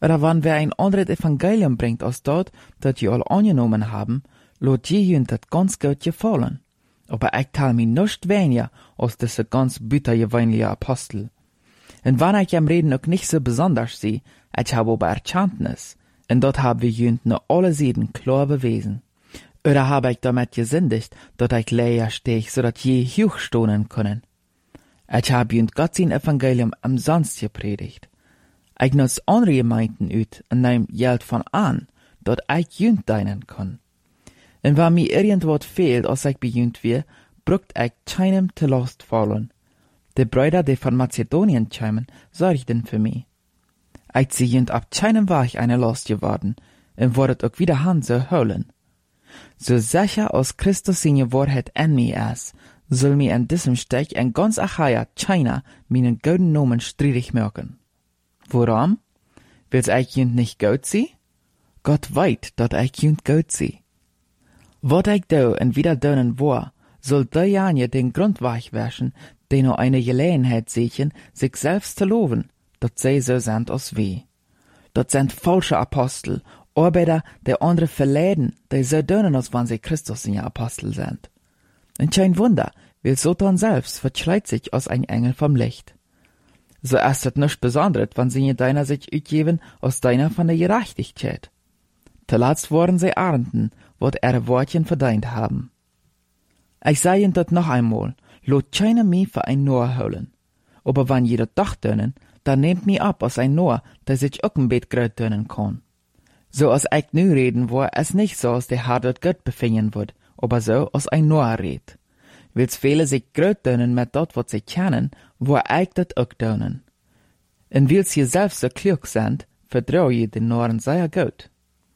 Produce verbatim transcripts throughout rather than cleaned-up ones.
Oder wann wer ein anderes Evangelium bringt als dort, dat je al angenommen haben, lot je jünt dat ganz gut gefallen. Aber ich tal mi nicht weniger als diese ganz bittergewöhnliche Apostel. Und wann ich am Reden auch nicht so besonders sehe, ich habe aber Erkenntnis, und dort haben wir jünt nur alle Seiten klar bewiesen. Oder habe ich damit gesündigt, dat ich leer steh, so dat je hochstonen können. Ich habe jünt Gott sein Evangelium umsonst gepredigt. Ich nutz andere Gemeinden ut und nehm Geld von an, dat ich jünt dienen kann. Und wenn mir irgendwas fehlt, als ich bejünt wir, brucht ich keinem te Last fallen. Die Brüder, die von Mazedonien kämen, sorgten für mich. Ich sie jünt ab keinem Weg eine Last geworden, und wordet auch wieder Hand so holen. So sicher als Christus seine Wahrheit in mir ist, soll mir in diesem Stück in ganz Achaia China meinen guten Namen streitig machen. Warum? Will's ich jünt nicht gut sie? Gott weit, dat ich jünt gut sie. Wat ich do en wieder dönen war, soll der Janje den Grund weichwäschen, den nur eine Gelegenheit sehen, sich selbst zu loben, dat sie so sind als wir. Dat sind falsche Apostel, Arbeiter, der andere verleiden, die so dönen, als wenn sie Christus in ihr Apostel sind. Und kein Wunder, weil Satan selbst verschleit sich als ein Engel vom Licht. So ist es nicht besonders, wenn sie in deiner sich utgeben, als deiner von der Gerechtigkeit. Zuletzt worden sie Ernten, wat ihre Wortchen verdient haben. Ich sage ihnen das noch einmal, lot keiner mich für ein Noah holen. Aber wenn jeder Dach dönen, dann nehmt mich ab als ein Noah, der sich auch ein Bett gröt dönen kann. So als ich nu reden war, es nicht so, als der Herr dort Gott befinden wird, aber so, als ein Noah red. Wils viele sich gröt dönen mit dort, wat sie kennen, wo ich dat auch dönen. Und wils sie selbst so klug sind, vertrau je den Nohren sehr gut.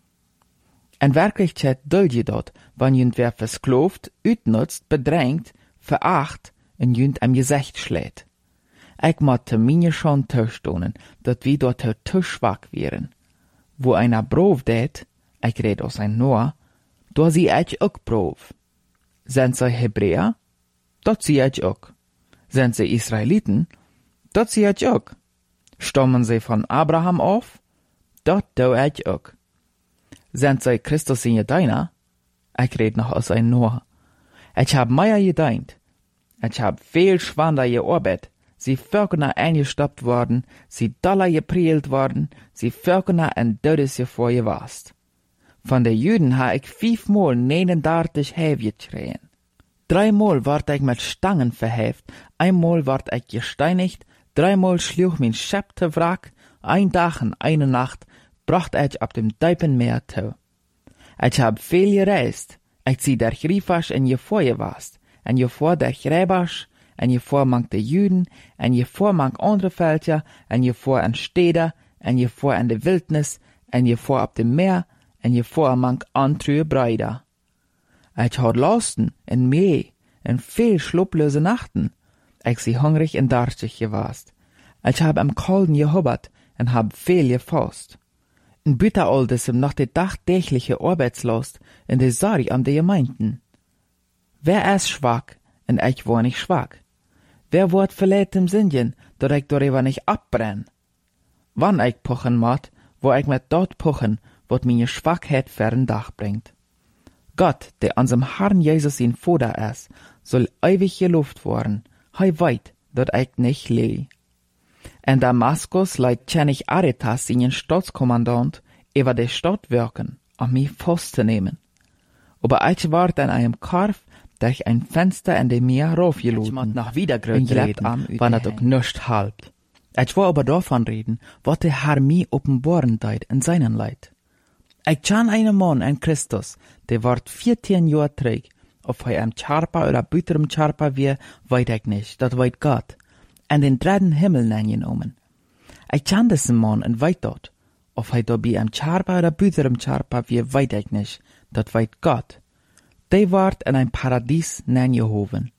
In Wirklichkeit duld je dort, wann jünt wer verskloft, utnutzt, bedrängt, veracht und jünt am Gesicht schlägt. Ich motte mir schon töstonen, dat wir dort zu schwach wären. Wo einer Brov det, ich red aus ein Noah, da sie ich auch Brov. Sind sie Hebräer? Dort sie ich auch. Sind sie Israeliten? Dort sie ich auch. Stammen sie von Abraham auf? Dort do ich auch. Sind sie Christus in Jedeiner? Ich red noch aus ein Noah. Ich hab Meier gedeint. Ich hab viel Schwander gearbeitet. Sie Völker eingestoppt worden, sie Dollar geprielt worden, sie Völker en Dödes gevorgewast. Von den Juden ha ich fünfmal neununddreißig Häf geschrien. Dreimal ward ich mit Stangen verheft, einmal ward ich gesteinigt, dreimal schlug mein Schäpp te wrack, ein Tag und eine Nacht bracht ich ab dem Tiefen Meer zu. Ich hab viel gereist, ich zieh der Griefasch en je vorgewast, en je vor der Gräbasch, en je voor mank de Juden, en je voor mank andere Völker, en je voor en Städte, en je voor in de Wildnis, en je voor op dem Meer, en je voor mank andere Brüder. Ich had Lasten en Mee, en viel schlupplose Nachten. Ich sie hungrig en darstig gewast. Ich hab am Kalden gehubbert, en hab viel gefasst. En bitter all diesem noch de dagtägliche Arbeitslast, en de Sorg am de Gemeinden. Wer ist schwach, en ich war nicht schwach? Wer wird verletzt im Sinnen, dat ich darüber nicht abbrenn? Wann ich puchen mat, wo ich mit dort puchen, wat meine Schwachheit fern Dach bringt. Gott, der unserem Herrn Jesus in Vater ist, soll ewig gelobt worden, hei weit, dat ich nicht leh. In Damaskus leit König Aretas seinen Staatskommandant über die Stadt wirken, um mich festzunehmen. Aber ich ward in einem Korf durch ein Fenster in dem Meer raufgeloten. Ich mag noch wieder gröt reden, wann das auch nicht halbt. Ich will aber davon reden, was der Herr mir offenbaren teit in seinen Leid. Ich kann einen Mann in Christus, der ward vierzehn Jahre träg, ob er am Charpa oder büterem Charpa wir, weit ich nicht, das weit Gott, in den dritten Himmel eingenommen. Ich kann diesen Mann und weit dort, ob er dabei am Charpa oder büterem Charpa wir, weit ich nicht, das weit Gott. Der ward in ein Paradies eingehoben.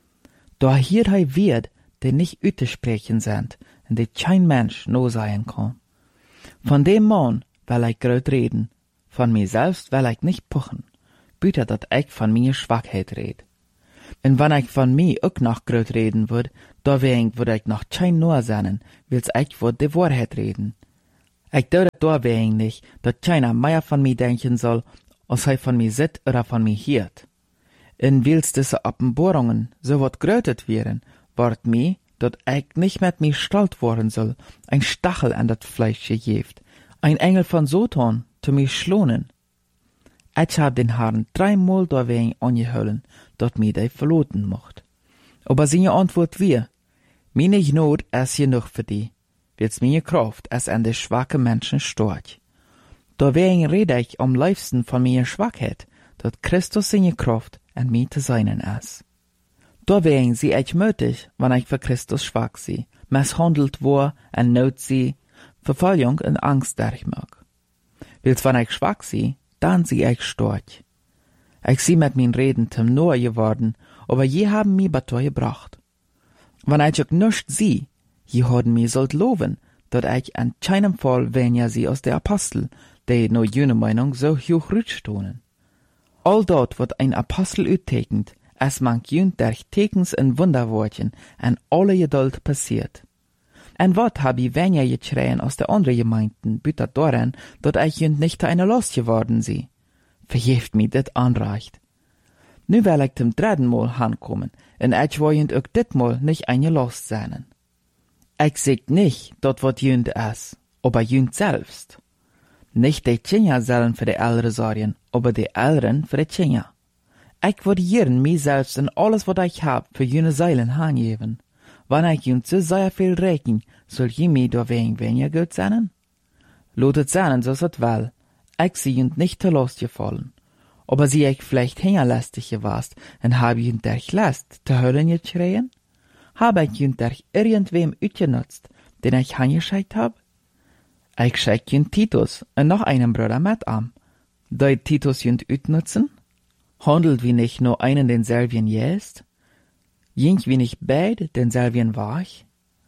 Da hier hei wird, der nicht ütersprechen sind, und der kein Mensch no sein kann. Von dem Mann will ich gröt reden, von mir selbst will ich nicht puchen, büter dat ich von mir Schwachheit red. Und wenn ich von mir auch noch gröt reden würd, da wegen würd ich noch kein nur sein, wills ich würd die Wahrheit reden. Ich deur het doorwegen nicht, dat keiner mehr von mir denken soll, als hij von mir sit oder von mir hiert. In wils diese Offenbarungen so wat grötet werden, ward mir, dat ich nicht mit mir stolz worden soll, ein Stachel an dat Fleisch gegeft, ein Engel von Satan zu mir schlonen. Ich hab den Herrn dreimal doorwegen angehüllen, dat mir de verloten mocht. Aber seine Antwort wir, meine Not ist genug für die, wils meine Kraft es an de schwache Menschen stort. Doorwegen rede ich am liebsten von meiner Schwachheit, dat Christus seine Kraft an mir zu seinen ist. Doorwegen sie ich mötig, wann ich für Christus schwach sie, misshandelt war en Not sie, Verfolgung und Angst durch mag. Wils wann ich schwach sie, dann sie ich storch. Ich sie mit min Reden zum Noah geworden, aber je haben mi Batoi gebracht. Wann ich auch nicht sie, je haben mi sollt loben, dat ich an keinem Fall weniger sie aus der Apostel, die no jene Meinung so hoch rutschtonen. All dort wird ein Apostel uttekend, es mank jünd durch Tekens und Wunderwortchen an alle Geduld passiert. En wat hab ich weniger geschreien aus der andere Gemeinden, bütet daran, dat ich jünd nicht eine Last geworden sie. Verjeft mi dit anreicht. Nu will ich zum dritten Mal hankommen, en ich will jünd auch dit Mal nicht eine Last sein. Ich sag nicht, dat wat jünd is, aber jünd selbst. Nicht die Tjenja sollen für die Ältere sorgen, aber die Älteren für die Tjenja. Ich würde jern mir selbst und alles, was ich hab, für jene Seilen hangeben. Wenn ich jünd so sehr viel rechnen, soll je mir doorwegen weniger gut sein? Lotet sein, so ist es well. Ich sie jünd nicht zur Last gefallen. Aber sie ich vielleicht hingerlästig gewast, und hab jünd durch Last zu Höllen geschreien? Hab ich jünd durch irgendwem utgenutzt, den ich hangeschickt hab? Ich schick jünd Titus und noch einen Bruder mit an. Da Titus jünd utnutzen? Handelt wie nicht nur einen denselben jest? Jink wie nicht beid denselben war ich?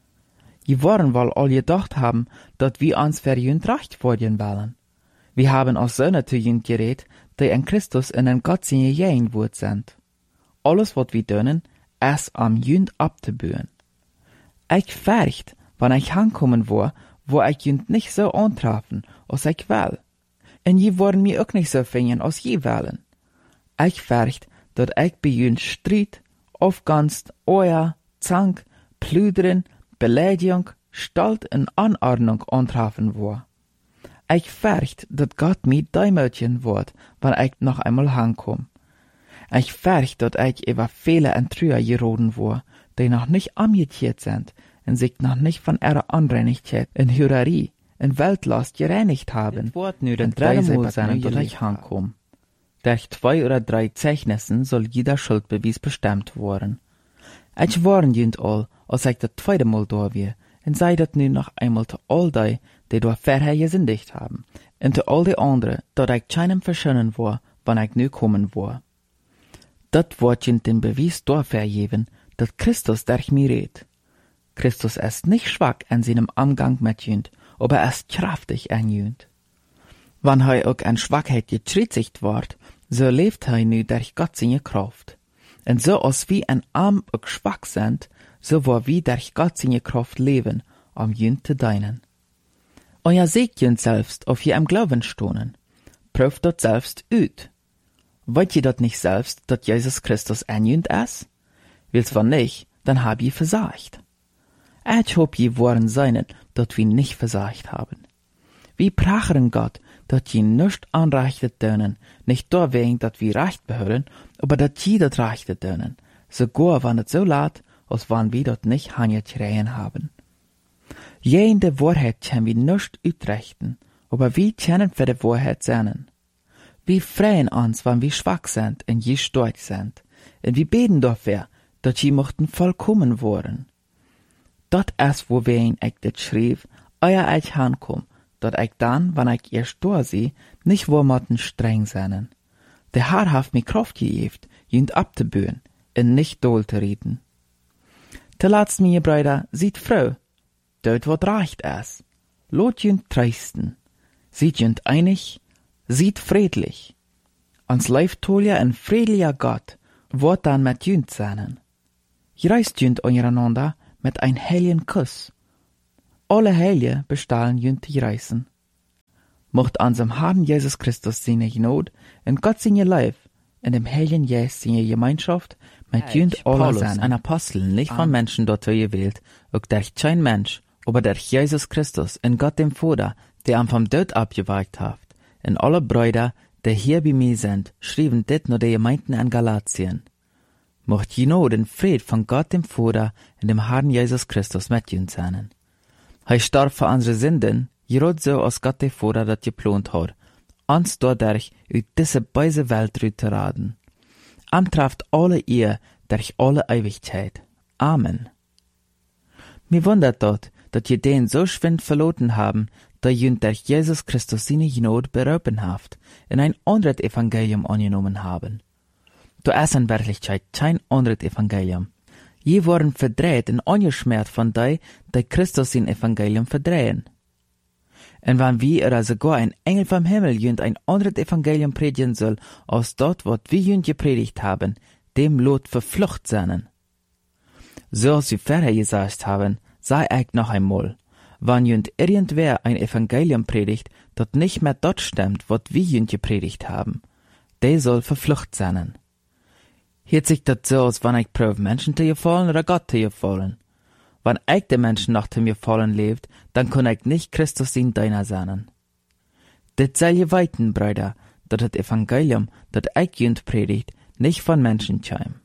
Je wollen wohl all gedacht haben, dat wir uns für jünd recht vorgehen wollen. Wir haben als Söhne zu jünd geredet, die in Christus in den Gott seine Jähen wurt sind. Alles, wat wir tun, ist am jünd abzubühen. Ich fürcht, wann ich hankommen war, wo ich jünd nicht so antrafen, als ich will. Und je wollen mir auch nicht so finden, als je wollen. Ich fürcht, dat ich bei jünd Streit, Aufganst, Euer, Zank, Plüdern, Beleidigung, Stalt und Anordnung antrafen war. Ich fürcht, dat Gott mir däumötchen wird, wenn ich noch einmal hankomm. Ich fürcht, dat ich über viele und Trüher geroden war, die noch nicht amjetiert sind und sich noch nicht von ihrer Unreinigkeit in Hürerie, in Weltlast gereinigt haben. Das Wort nur den drei Mal sein, dat ich hankomm. Durch zwei oder drei Zeichnissen soll jeder Schuldbeweis bestimmt worden. Ich warn jünd all, als ich das zweite Mal da war, und sei dat nu noch einmal zu all die, die da vorher gesündigt haben, und zu all die anderen, dat ich keinem verschönen war, wann ich nu kommen war. Dat wird jünd den Beweis dafür geben, dat Christus durch mir redet. Christus ist nicht schwach in seinem Umgang mit jünd, aber er ist kraftig an jünd. Wann er auch an Schwachheit getritzigt wird, so lebt er nu durch Gott seine Kraft. Und so als wie ein Arm auch schwach sind, so war wie durch Gott seine Kraft leben, um jünd zu dienen. Und ja seht jünd selbst, auf je am Glauben stohnen. Prüft dort selbst ut. Wollt ihr dort nicht selbst, dat Jesus Christus ein jünd ist? Will's wann nicht, dann hab ihr versagt. Ich hob je waren seinen, dat wir nicht versagt haben. Wir prachern Gott, dat je nicht anreichtet dönen, nicht doorwegen, dat wir recht behören, aber dat je dat reichtet dönen, sogar wann het so laat, als wann wir dort nicht hangetreien haben. Jede Wahrheit können wir nicht utrechten, aber wir können für die Wahrheit sein. Wir freuen uns, wenn wir schwach sind und je stark sind, und wir beten dafür, dass je mochten vollkommen worden. Dat ist, wowein ich das schrieb, euer ich hankom, dat ich dann, wenn ich erst da sie, nicht wo mochten streng sein. Der Herr hat mir Kraft gegeben, jünd abzubühen, und nicht doll zu reden. Te laatst, meine Brüder, sieht froh, dort wat reicht es. Lot jünd treisten, sieht jünd einig, sieht friedlich. Ans leiftolja en friedlicher Gott, wird dann mit jünd sein. Reist jünd untereinander mit ein heiligen Kuss. Alle Heilige bestahlen jünd die Reisen. mocht unserem Herrn Jesus Christus seine Gnade und Gott seine Leib in dem Heiligen Geist seine Gemeinschaft mit jünd aller Paulus, seinen. ein Apostel, nicht von Menschen dort gewählt, auch durch kein Mensch, aber durch Jesus Christus und Gott dem Vater, der am vom Tod abgewagt hat. Und alle Brüder, die hier bei mir sind, schrieben dit nur die Gemeinden an Galatien. Mocht Gnade den Fried von Gott dem Vater und dem Herrn Jesus Christus mit uns sein. Er starb für unsere Sünden, gerade so als Gott der Vater das geplant hat, uns dadurch aus diese böse Welt zu raten. Am trifft alle ihr durch alle Ewigkeit. Amen. Mir wundert dort, dass ihr den so schwind verloren haben, da ihr durch Jesus Christus seine Gnade berauben habt, in ein anderes Evangelium angenommen haben. Da ist in Wirklichkeit kein anderes Evangelium. Je worden verdreht und angeschmert von die, die Christus sein Evangelium verdrehen. Und wenn wir oder sogar ein Engel vom Himmel jünd ein anderes Evangelium predigen soll, als dort, was wir jünd gepredigt haben, dem Lot verflucht sein. So als wir vorher gesagt haben, sei ich noch einmal, wenn jünd irgendwer ein Evangelium predigt, das nicht mehr dort stimmt, was wir jünd gepredigt haben, der soll verflucht sein. Hört sich das so, als wenn ich prüfe, Menschen zu gefallen oder Gott zu gefallen. Wenn ich den Menschen nach dem Gefallen lebt, dann kann ich nicht Christus in deiner sein. Det soll je weiten, Brüder, dass das Evangelium, das ich jünd predigt, nicht von Menschen käme.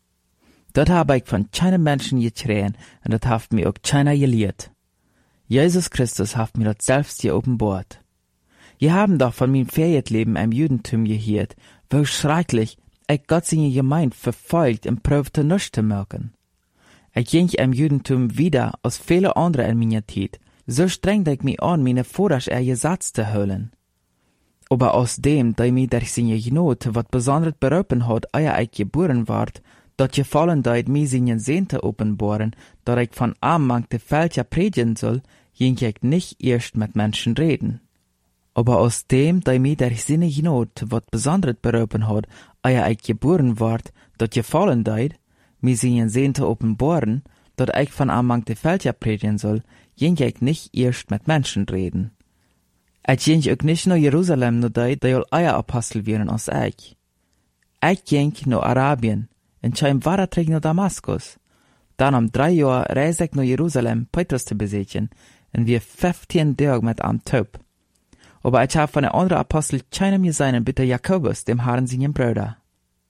Dort habe ich von keinem Menschen getreten und das hat mir auch keiner gelehrt. Jesus Christus hat mir das selbst geopenbart. Je haben doch von meinem Ferietleben im Judentum gehört, wo schrecklich ich Gott seine Gemeinde verfolgt und prüfte nichts zu merken. Ich ging im Judentum wieder als viele andere in meiner Zeit. So strengte ich mich an, meine Vordersch ihr Gesetz zu hören. Aber aus dem, da mich durch seine Gnade wat besonders berauben hat, ehe ich geboren ward, dat gefallen deit mir seine Sehnte offenbaren, dat ich von Armang de Fälscher predigen soll, ging ich nicht erst mit Menschen reden. Aber aus dem, da mir durch seine Gnade wat besonders berauben hat, ehe ich geboren ward, dat gefallen deit, mir seine Sehnte offenbaren, dat ich von Armang de Fälscher predigen soll, ging ich nicht erst mit Menschen reden. Ich ging auch nicht nach Jerusalem, nur die, die all eier Apostel wären als ich. Ich ging nach Arabien, und kam weiter nach Damaskus. Dann um drei Jahre reiste ich nach Jerusalem, Petrus zu besichtigen, und wir fünfzehn Tage mit am Taub. Aber ich habe von den anderen Apostel keinem gesehen, bitte Jakobus, dem Herrn seinen Bruder.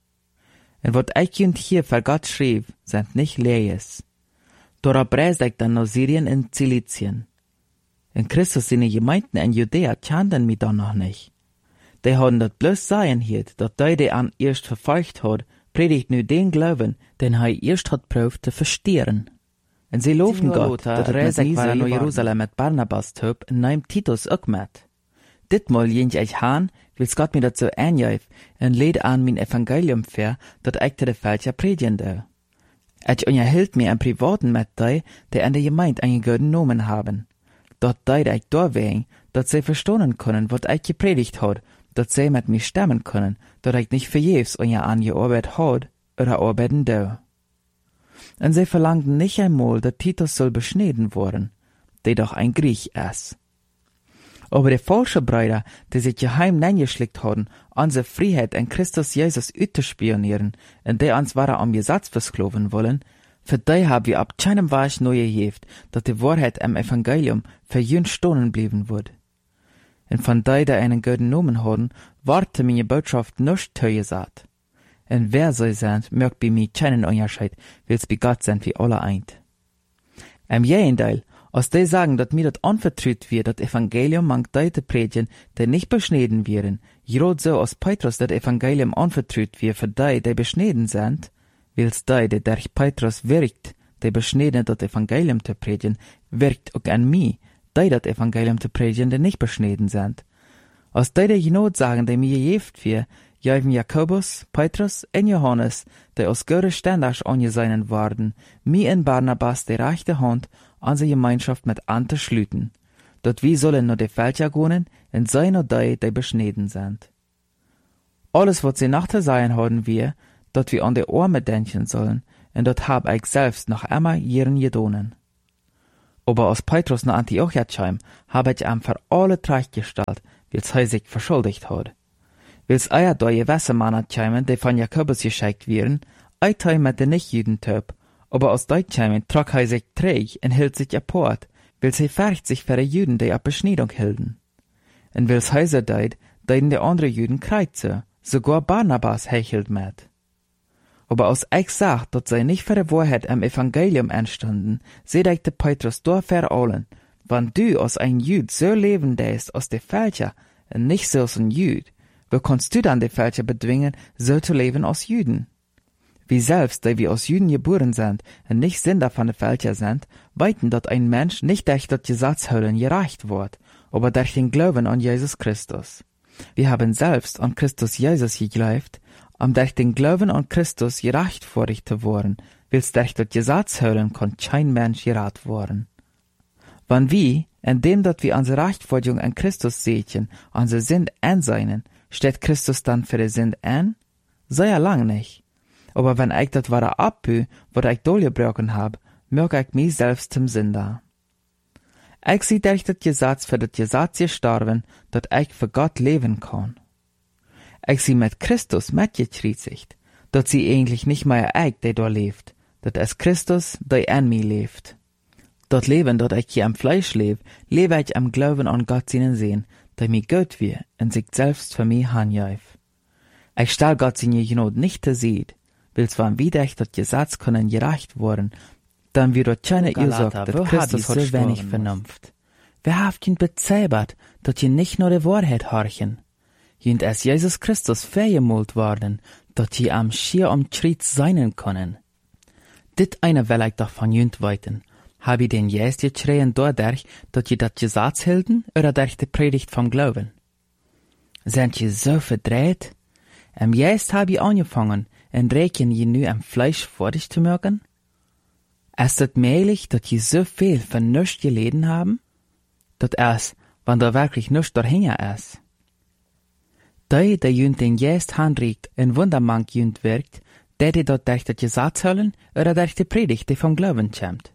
Und was ich und hier für Gott schrieb, sind nicht Lees. Darauf reiste ich dann nach Syrien und Zilizien. In Christus seine Gemeinden in Judäa kannten mich dann noch nicht. Die haben das bloß sein hielt, dass die, die an erst verfolgt hat, predigt nu den Glauben, den er erst hat prüft zu verstehen. Und sie loben Gott, dass er mit war nach Jerusalem mit Barnabas töb und nahm Titus auch mit. Ditmal ging ich han, wills Gott mir dazu einjäuf und lädt an mein Evangelium für, dass ich zu der Fälscher predigen darf. Ich unterhielt mir im Privaten mit die, die an der Gemeinde einen guten Namen haben. Dort deid ich da wegen, dass sie verstehen können, was ich gepredigt hat, dass sie mit mir stimmen können, dass ich nicht vergebens unter angearbeitet hat oder arbeiten darf. Und sie verlangten nicht einmal, dass Titus soll beschnitten worden, der doch ein Griech ist. Aber die falschen Brüder, die sich geheim eingeschlickt haben, unsere Freiheit in Christus Jesus auszuspionieren, und die uns wahrer am Gesetz versklaven wollen, für die haben wir ab keinem Weg neu geheft, dass die Wahrheit im Evangelium für jün stohlen blieben wird. Und von die, die einen guten Namen haben, warte meine Botschaft nicht zugesagt. Und wer sie sind, merkt bei mir keinen Unterschied, weil sie bei Gott sind wie alle eint. Im Gegenteil, als die sagen, dass mir das anvertraut wird, das Evangelium mang die zu predigen, die nicht beschnitten werden, gerade so als Petrus das Evangelium anvertraut wird für die, die beschnitten sind, wills die, die durch Petrus wirkt, die beschnitten das Evangelium zu predigen, wirkt auch an mich, die das Evangelium zu predigen, die nicht beschnitten sind. Als die, die Gnade sagen, die mir gejeft wird, jäven Jakobus, Petrus und Johannes, die aus gute Standards angesehen waren, mir und Barnabas die rechte Hand an die Gemeinschaft mit an zu schlüten, dort wir sollen nur die Fälscher gehen und sei nur die, die beschnitten sind. Alles, was sie nach zu sagen haben wir, dort wir an die Arme denken sollen, und dort hab ich selbst noch einmal ihren gedonen. Aber als Petrus nach Antiochia kam, habe ich ihm für alle gleichgestellt, wils er sich verschuldigt hat. Wils eier doje Wässermannen kamen, die von Jakobus geschickt werden, eitei mit den Nicht-Juden-Töp, aber als die kamen, trug er sich träg und hielt sich apart, wils er färcht sich für die Juden, die ab Beschneidung hielten. Und wils er so deid, deiden die anderen Juden kreuze, sogar Barnabas hechelt mit. Aber als ich sag, dass sie nicht für die Wahrheit am Evangelium entstanden, seht ich de Petrus da für allen, wenn du als ein Jud so leben lässt als die Fälscher und nicht so als ein Jud, wo kannst du dann die Fälscher bedwingen, so zu leben als Juden? Wie selbst, die wir als Juden geboren sind und nicht Sünder von den Fälscher sind, weiten, dass ein Mensch nicht durch das Gesetzholen gerecht wird, aber durch den Glauben an Jesus Christus. Wir haben selbst an Christus Jesus geglaubt, um durch den Glauben an Christus gerecht vor dich zu werden, willst durch das Gesetzholen kann kein Mensch gerat worden. Wenn wir, indem dat wir unsere Rechtfertigung an Christus sehen, unsere Sünd einseinen, steht Christus dann für die Sünd ein? Sei ja lang nicht. Aber wenn ich das wahre abhü, was ich durchgebrochen hab, merke ich mich selbst zum Sünder. Ich sie durch das Gesetz für das Gesetz gestorben, dass ich für Gott leben kann. Ich sie mit Christus mitgekreuzigt, dass sie eigentlich nicht mehr ich, der da lebt, dass es Christus, der in mir lebt. Das Leben, das ich hier am Fleisch lebe, lebe ich am Glauben an Gott seinen Sehen, der mir Gott wir und sich selbst für mich hanjauf. Ich stell Gott seine Gnade nicht zu sehen, will's wann wieder ich das Gesetz können gerecht worden, dann wird dort keine Ursache, dass Christus hat so wenig Vernunft. Wer haft ihn bezaubert, dass ihr nicht nur die Wahrheit horchen? Jünd es Jesus Christus vergemult worden, dass ihr am schier um Schritt seinen können. Dit eine will ich doch von jünd weiten. Hab ich den Jesus geschrien dadurch, dass ihr das Gesetz hielten, oder durch die Predigt vom Glauben? Sind ihr so verdreht? Am Jesus hab ich angefangen, und rechnen ihr nu am Fleisch vor dich zu mögen? Ist es möglich, dass ihr so viel von nichts geleden haben? Dat es, wenn da wirklich nichts dahinter ist. Die, die jünd den Jesus handregt und wundermann jünd wirkt, der die dort durch das Gesetz holen oder durch die Predigt, die vom Glauben kommt.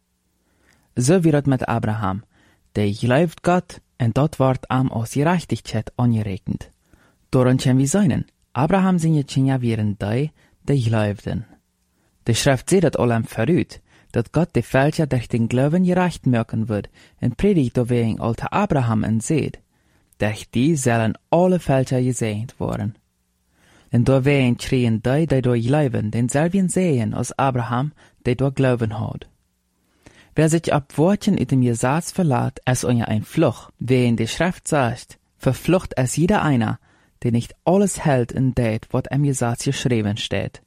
So wie das mit Abraham, der glaubt Gott und dort wird ihm aus Gerechtigkeit angerechnet. Daran können wir sein, Abraham seine Kinder wären die, die glaubten. Die Schrift sieht das allem verrückt, dass Gott die Fälscher durch den Glauben gerecht machen wird, und predigt wegen alter Abraham und seht, durch die sollen alle Fälscher gesegnet worden. Und da wegen schrien die, die durch glauben, denselben sehen als Abraham, der durch Glauben hat. Wer sich ab Worten in dem Gesetz verlässt, ist unter ein Fluch, wegen die Schrift sagt, verflucht es jeder einer, der nicht alles hält in det, was im Gesetz geschrieben steht.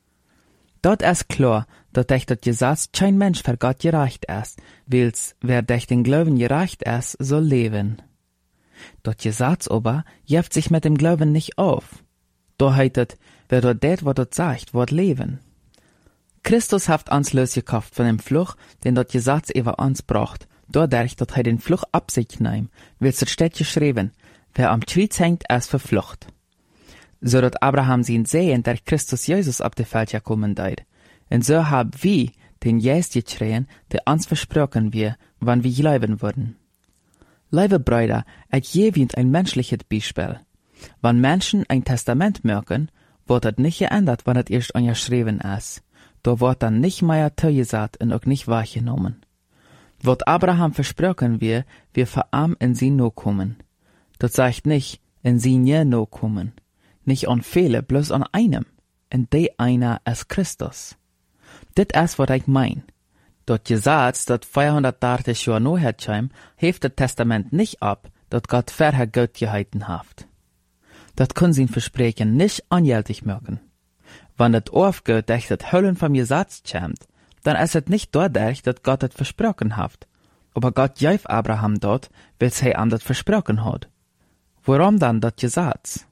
Dort ist klar, dass durch das Gesetz kein Mensch für Gott gerecht ist, wils wer durch den Glauben gerecht ist, soll leben. Das Gesetz aber jäft sich mit dem Glauben nicht auf. Da heißt, wer dort det, was dort sagt, wird leben. Christus hat uns losgekauft von dem Fluch, den das Gesetz über uns bracht, dadurch, dass er den Fluch ab sich nahm, wils es steht geschrieben, wer am Kreuz hängt, ist verflucht. So dass Abraham sein Sehen durch Christus Jesus ab die Welt gekommen deit. Und so hab wir den Jesus geschrien, der uns versprochen wir, wann wir glauben würden. Liebe Brüder, ich gebe ein menschliches Beispiel. Wenn Menschen ein Testament merken, wird das nicht geändert, wenn es erst angeschrieben ist. Da wird dann nicht mehr zugesagt und auch nicht wahrgenommen. Wird Abraham versprochen wir, wir für ihm in sie no kommen. Das sagt nicht, in sie nie no kommen. Nicht an viele, bloß an einem. Und der einer ist Christus. Dit ist, was ich mein. Das Gesetz, das vierhundertdreißig Jahre nachher kam, hebt das Testament nicht ab, dat Gott vorher Gott gehalten hat. Dat kann sein Versprechen nicht angültig machen. Wenn das aufgeht, durch das Höllen vom Gesetz kommt, dann ist es nicht dadurch, dass Gott das versprochen hat. Aber Gott gab Abraham dort, weil er ihm das versprochen hat. Warum dann das Gesetz?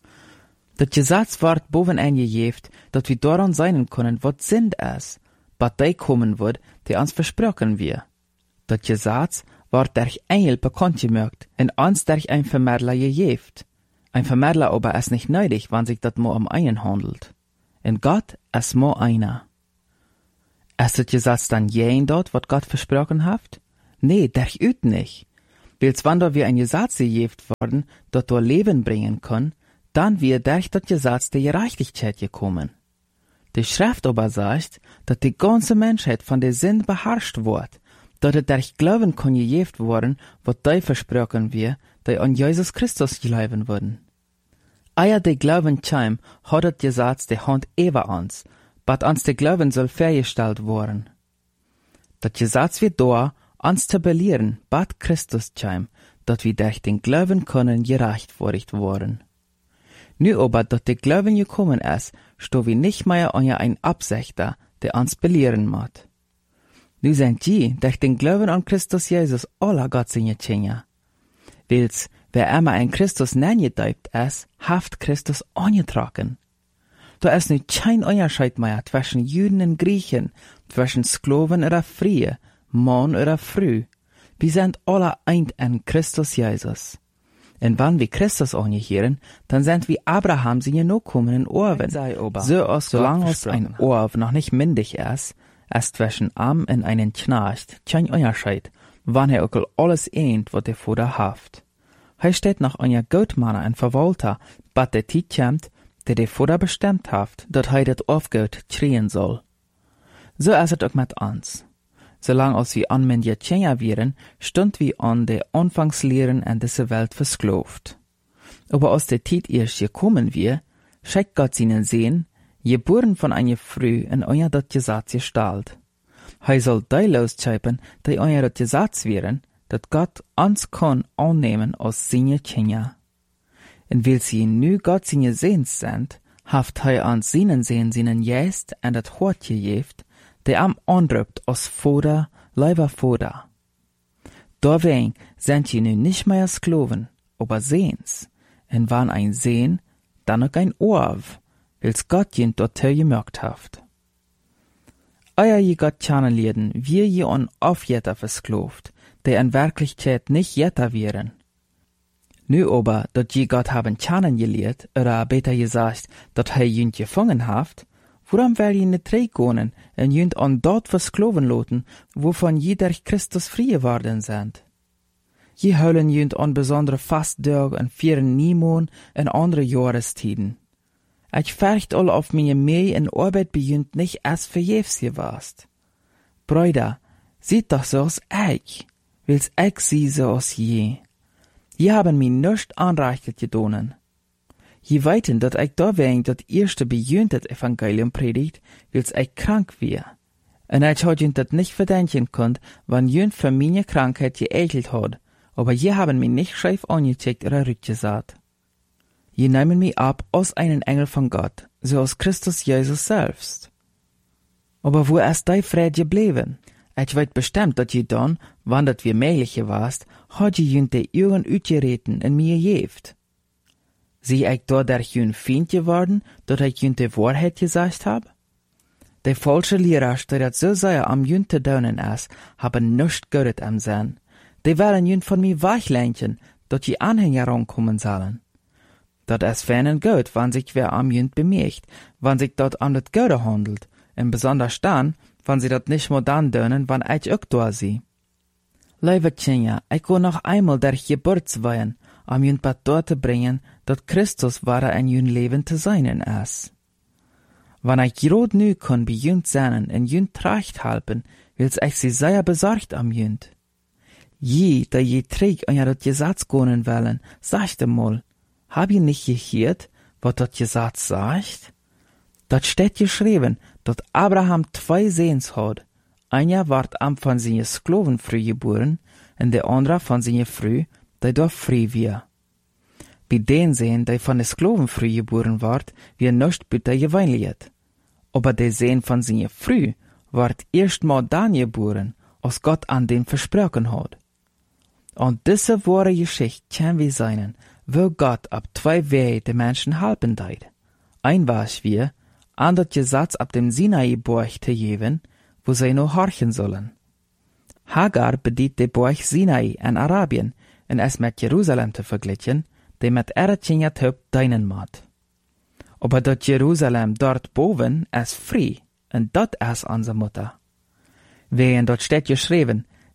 Das Gesetz wird boven eingejeft, dass wir daran sein können, was Sinn ist, was der kommen wird, der uns versprochen wird. Das Gesetz wird durch Engel bekannt gemacht und uns durch ein Vermittler gejeft. Ein Vermittler aber ist nicht nötig, wenn sich das nur um einen handelt. Und Gott ist nur einer. Ist das Gesetz dann jen dort, was Gott versprochen hat? Nee, der üt nicht. Wils wann da wir ein Gesetz gejeft worden, dat do Leben bringen kann, dann wir durch dat Gesetz der Gerechtigkeit gekommen. Die Schrift aber sagt, dat die ganze Menschheit von der Sünde beherrscht wird, dat es durch Glauben kann gejeft worden, wat die versprochen wir, die an Jesus Christus glauben würden. Eier die Glauben chim, hat das Gesetz die Hand über uns, bat uns der Glauben soll festgestellt worden. Das Gesetz wird da, uns zu belehren, bat Christus chim, dat wir durch den Glauben können gerechtfertigt worden. Nu aber, dat der Glauben gekommen ist, sto wir nicht mehr an ein Absichter, der uns belehren macht. Nu sind die, durch den Glauben an Christus Jesus, aller Gott seine Kinder. Wils, wer immer ein Christus nenngetauft ist, haft Christus angetragen. Da ist nu kein Unterschied mehr zwischen Juden und Griechen, zwischen Sklaven oder Frie, Mann oder Frau. Wir sind alle eint in Christus Jesus. Und wenn wir Christus angehören, dann sind wir Abraham seine nachkommenden Orben. So als lang als ein Orb noch nicht mündig ist, ist zwischen Arm und einen Knecht kein Unterschied, wann er auch alles eint, was der Vater haft. Er steht nach einer Gottmanner und Verwalter, bat der Zeit kommt, der der Vater bestimmt haft, dat er das Aufgut kriegen soll. So ist es auch mit uns. Solange als wir anmündige Kinder wären, stund wir an der Anfangslehren in dieser Welt versklavt. Aber als der Zeit erst gekommen wir, schickt Gott seinen Sehen, geboren von einer Frau in euer das Gesetz gestalt. Er soll die losschreiben, die euer das Gesetz wären, dat Gott uns kann annehmen als seine Kinder. Und weil sie nu Gott seine Sehens sind, haft er uns seinen Sehen seinen Geist und das Hort gegeben, der am anruft als Vater, lieber Vater. Deswegen sind sie nu nicht mehr Sklaven, aber Sehens. Und wann ein Sehen, dann auch ein Orb, weil's Gott ihn dort gemerkt haft. Euer je Gott kennenlernen, wir je an Aufjeter versklavt, der in Wirklichkeit nicht Jeter wären. Nu aber, dat je Gott haben kennengelernt, oder besser gesagt, dat er jünt gefangen haft, warum wär je nicht reingehen und jünt an dort versklaven loten, wovon je durch Christus frei geworden sind? Je heulen jünt an besondere Fasttage und vieren Niemon und andere Jahrestiden. Ich färcht all auf meine Mehr in Arbeit bejünt nicht erst verjährs gewast. Brüder, seht doch so als ich, wils ich sie so als je. Je haben mir nicht anreichtet gedonen. Je weiten, dat ich da wegen dat erste bejüntet Evangelium predigt, wils ich krank wär. Und ich hat jünt dat nicht verdenken konnt, wann jünt für meine Krankheit geekelt hat, aber je haben mir nicht scheif angecheckt oder rückgesagt. Je nehmen mich ab als einen Engel von Gott, so als Christus Jesus selbst. Aber wo ist dein Fried geblieben? Ich weet bestimmt, dat je dann, wann dat wir mögliche warst, hat je jünt de Augen uitgereten en mir gejeft. Sie ich da der jün Feind geworden, dat ich jünt de Wahrheit gesagt hab? De falsche Lehrer, die dat so sehr am jünt te daunen is, haben nischt Gutes am Sinn. Die wollen jünt von mir weglenchen, dat je Anhänger rankommen sollen. Dat is feinen gut, wann sich wer am jünt bemerkt, wann sich dort an dat Gute handelt, en besonders dann, wann sie dat nicht mehr dann dönen, wann ich auch da sie. Liebe Kinder, ich will noch einmal der Geburtsweihen, um jünt bat dort zu bringen, dat Christus wahre ein jün Leben zu seinen ist. Wann ich grad nu kann bei jünt sein und jünt tracht halten, wils ich sie sehr besorgt am jünt. Je, da je träg an ja dat Gesetz gonen wollen, sagt mal, hab ihr nicht gehört, wat dat Gesetz sagt? Dat steht geschrieben, dat Abraham zwei Sehens hat. Einer ward am von seiner Sklaven früh geboren, und der andere von seiner Früh, die dort früh wir. Bei den Sehen, die von der Sklaven früh geboren ward, wir nicht bitter geweinliet. Aber der Sehen von seiner Früh ward erstmal dann geboren, als Gott an den versprochen hat. Und diese wahre Geschichte kann wir sein, wo Gott ab zwei Wege die Menschen halten deit. Ein war wir, an das Gesetz ab dem Sinai-Berg zu geben, wo sie nur horchen sollen. Hagar bedient den Berg Sinai in Arabien und es mit Jerusalem zu vergleichen, der mit ihrer Kindertaup deinen macht. Aber das Jerusalem dort boven ist frei, und das ist unsere Mutter. Während dort steht geschrieben,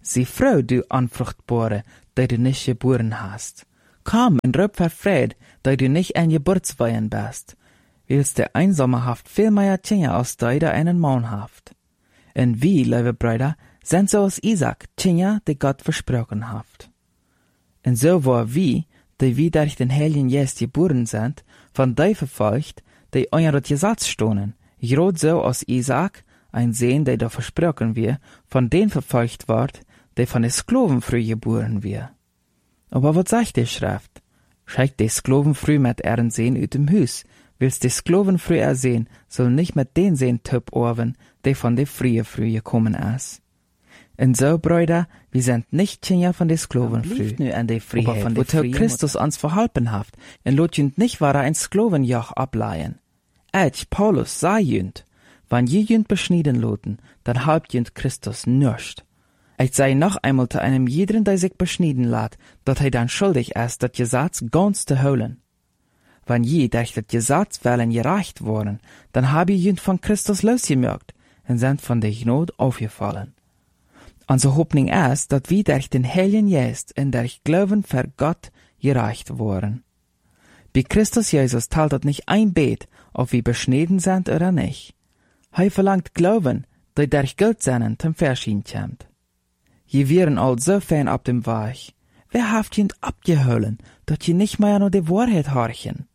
Sie froh, du Unfruchtbare, die du nicht geboren hast. Komm und rob verfreut, die du nicht ein Geburtsweihen bist. Willst der Einsame haft viel mehr Kinder als die, der einen Mann haft. Und wie, liebe Brüder, sind so als Isaac, Kinder, die Gott versprochen haft. Und so war wie, die wie durch den Heiligen Geist geboren sind, von die verfolgt, die euer Gesetz stohnen, grad so als Isaac, ein Sohn, der da versprochen wird, von denen verfolgt ward, der von den Sklaven früh geboren wird. Aber was sagt die Schrift? Schickt die Sklaven früh mit ihren Sohn uit dem Hus, willst die Sklaven früh ersehen, soll nicht mit den Sohn töp orven, der von der frühe früh gekommen ist. Und so, Brüder, wir sind nicht Kinder von den Sklaven früh, an die Freiheit, aber von der Freiheit, Christus uns verhalten haft, und lot jünd nicht wahre ein Sklavenjoch ableihen. Ätsch, Paulus, sei jünd, wann je jünd beschnieden loten, dann halbt jünd Christus nüscht. Ich sei noch einmal zu einem jeden, der sich beschnieden lat, dat er dann schuldig ist, dat Gesetz ganz zu holen. Wenn je durch das Gesetz wollen gereicht worden, dann habe je jünd von Christus losgemerkt und sind von der Gnade aufgefallen. Unsere Hoffnung ist, dass wir durch den Heiligen Geist und durch Glauben für Gott gereicht worden. Bei Christus Jesus teilt das nicht ein Bet, ob wir beschnitten sind oder nicht. Er verlangt Glauben, der durch Gott seinen zum Verschieden kommt. Je wären all so fein ab dem Weg. Wer haft jünd abgeholen, dat je nicht mehr nur die Wahrheit horchen?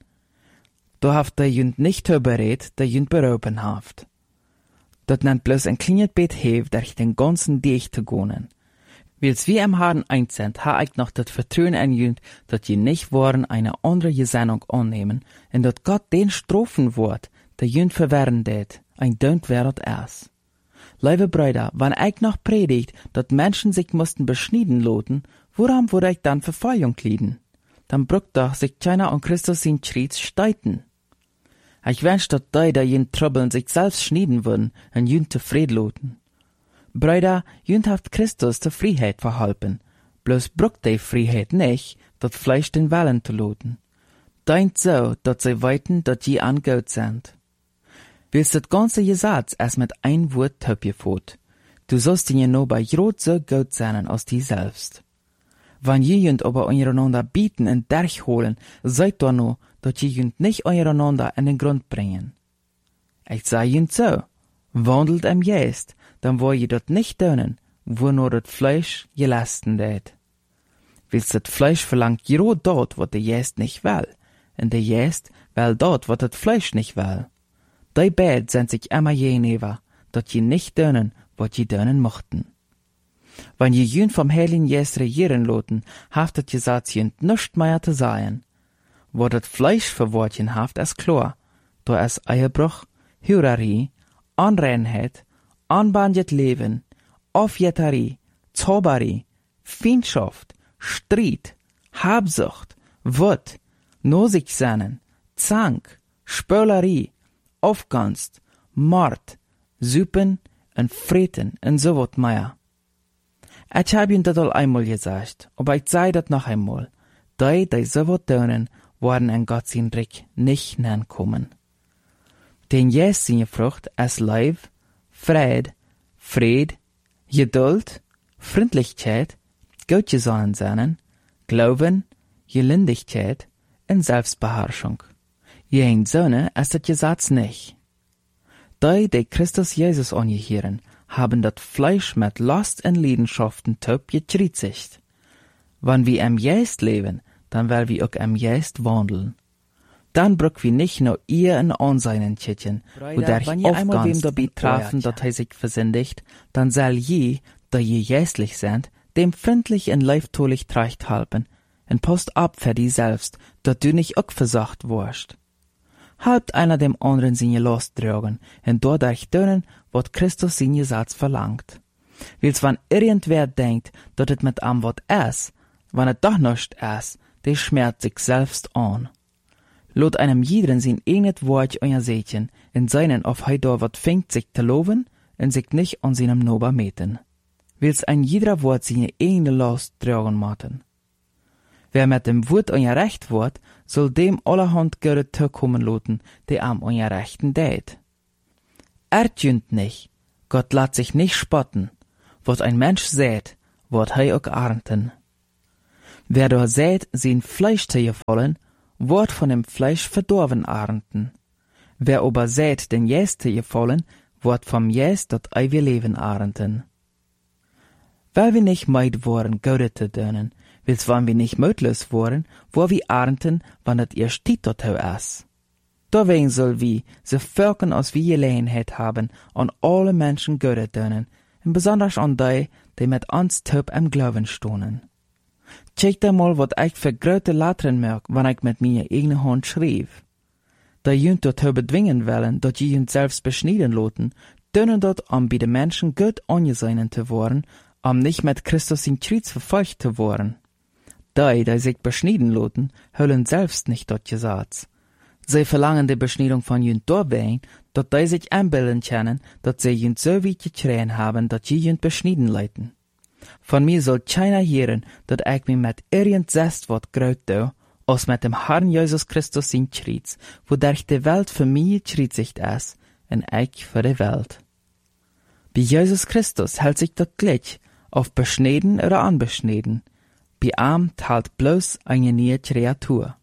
Da haft der jünd nicht berät, der jünd beroben haft. Dat nennt bloß ein kleines Bet hef, durch den ganzen Dich zu gehen. Wils wie im Haaren eins sind, ha ich noch das Vertrauen an jünd, dat je nicht waren eine andere Gesinnung annehmen, und dat Gott den strafen wird, der jünd verwehren det, ein Dönt wäret es. Liebe Brüder, wenn ich noch predigt, dat Menschen sich mussten beschnieden loten, woran würde ich dann Verfolgung lieden? Dann brückt doch sich keiner an Christus in Schritt steiten. Ich wünsch, dat die, da jünd Tröbeln sich selbst schnieden würden, und jünd zufrieden loten. Brüder, jünd haft Christus zur Freiheit verhalten, bloß brückt die Freiheit nicht, dat Fleisch den Willen zu loten. Deint so, dat sie weiten, dat je an Gott sind. Willst das ganze Gesetz erst mit ein Wort töpgefot. Du sollst ihn ja nur bei Jod so gut sein als die selbst. Wenn je jünd aber eureinander bieten und durchholen, seid doch nur, dass je jünd nicht eureinander in den Grund bringen. Ich sag jünd so, wandelt im Geist, dann wollt je dort nicht tönen, wo nur das Fleisch gelasten det. Willst das Fleisch verlangt Jod dort, wo der Geist nicht will, und der Geist will dort, wo das Fleisch nicht will. Die beiden sind sich immer gegenüber, dat je nicht dönen, wat je dönen mochten. Wenn je jünd vom Heiligen Geist regieren loten, haft das Gesetz jünd nischt mehr zu sein. Wo das Fleisch für Wortchen haft, ist klar. Da ist Ehebruch, Hurerei, Unreinheit, unbandet Leben, Aufjetterie, Zauberei, Feindschaft, Streit, Habsucht, Wut, Nosigsennen, Zank, Spölerei, Aufganst, Mord, Süppen und Freten und so wat mehr. Ich hab ihn das all einmal gesagt, aber ich sei das noch einmal. Die, die so wat tun, werden in Gott sein Reich nicht nankommen. Den Jesus seine Frucht ist Liebe, Fried, Fried, Geduld, Freundlichkeit, Gutgesonnen sein, Glauben, Gelindigkeit und Selbstbeherrschung. Jen Söhne ist das Gesetz nicht. Die, die Christus Jesus angehören, haben das Fleisch mit Lust und Leidenschaften taub gekritzigt. Wenn wir im Geist leben, dann werden wir auch im Geist wandeln. Dann brück wir nicht nur ihr in Anseinen Tschitchen, wo der ich einmal wem dabei trafen, dass er sich versündigt, dann soll je, da je geistlich sind, dem freundlich und leibtolich trecht halten, und post ab für die selbst, dat du nicht auch versagt wurst. Halbt einer dem anderen seine Last tragen, und dadurch tun, wat Christus sein Gesetz verlangt. Wils wann irgendwer denkt, dat et mit am wat es, wann et doch nicht es, der schmerzt sich selbst an. Lot einem jeden sein eigenes Wort euer Sätchen, in seinen auf hei da wat fängt sich zu loben, und sich nicht an seinem Nober meten. Wils ein jeder Wort seine eigene Last tragen maten. Wer mit dem Wort euer Recht wird, soll dem allerhand Göre kommen loten, die am euer Rechten dät. Erdjünd nicht, Gott lässt sich nicht spotten. Was ein Mensch sät, wordt hij ook ernten. Wer door zät zijn Fleisch te gevallen, wordt von dem Fleisch verdorven ernten. Wer aber zät den Jäst te gevallen, wordt vom Jäst dat eeuwige Leben ernten. Weil wir nicht meid worden, Gode te dönen, wils wann wir nicht mötlos worden, wo wir ernten, wann dat ihr stiet dort is. Deswegen soll wir, so Völkern als wir Gelegenheit haben, an alle Menschen Gode dönen, und besonders an die, die mit uns taub am Glauben stohnen. Check da mal, wat ich für grote Lettern merk, wann ich mit mir eigene Hand schrieb. Da jünt dort bedwingen wollen, dat je jünt selbst beschneiden loten, dönen dort, um bei den Menschen gut angesehen zu worden, um nicht mit Christus in Kreuz verfolgt zu worden. Die, die sich beschneiden loten, höllen selbst nicht dort gesagt. Sie verlangen die Beschneidung von jünt doorwegen, dat die sich einbilden können, dat sie jünt so weit gekriegen haben, dat je jünt beschneiden leiten. Von mir soll keiner hören, dat ich mich mit irgend zest wat groot doe, als mit dem Herrn Jesus Christus in Kreuz, wodurch die Welt für mich gekreuzigt ist, und ich für die Welt. Bei Jesus Christus hält sich dat gleich, auf beschneden oder unbeschneden. Bei ihm teilt bloß eine neue Kreatur.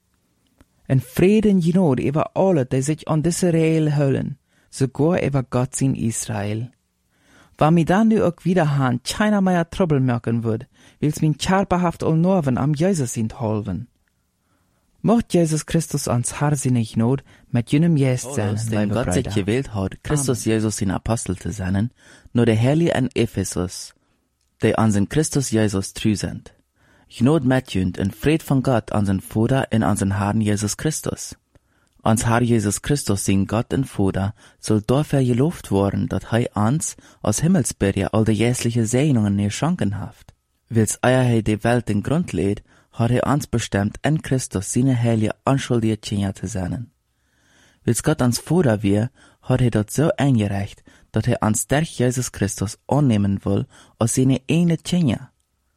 En Frieden genot über alle, die sich an diese Regeln halten, sogar über Gott in Israel. Wenn mir dann nu auch wieder han keiner mehr Trouble merken wird, wills min scherperhaft all Norven am Jesus in holven. Mocht Jesus Christus ans Herr seine Gnade mit jenem Jäst sein, den Gott sich gewählt hat, Christus Amen. Jesus in Apostel zu sein, nur der Heilige in Ephesus, die an den Christus Jesus treu sind. Gnade mit jünd und Fried von Gott an den Vater und an den Herrn Jesus Christus. Ans Herr Jesus Christus, sein Gott und Vater, soll dafür gelobt worden, dat hei ans aus Himmelsbürger all die jässliche Segnungen geschenken haft. Wils eier hei die Welt den Grund lädt, hat er ans bestimmt, in Christus seine heilige unschuldige Kinder zu sein. Wils Gott ans Vater wir, hat er dort so eingereicht, dat er ans durch Jesus Christus annehmen will, als seine eine Kinder.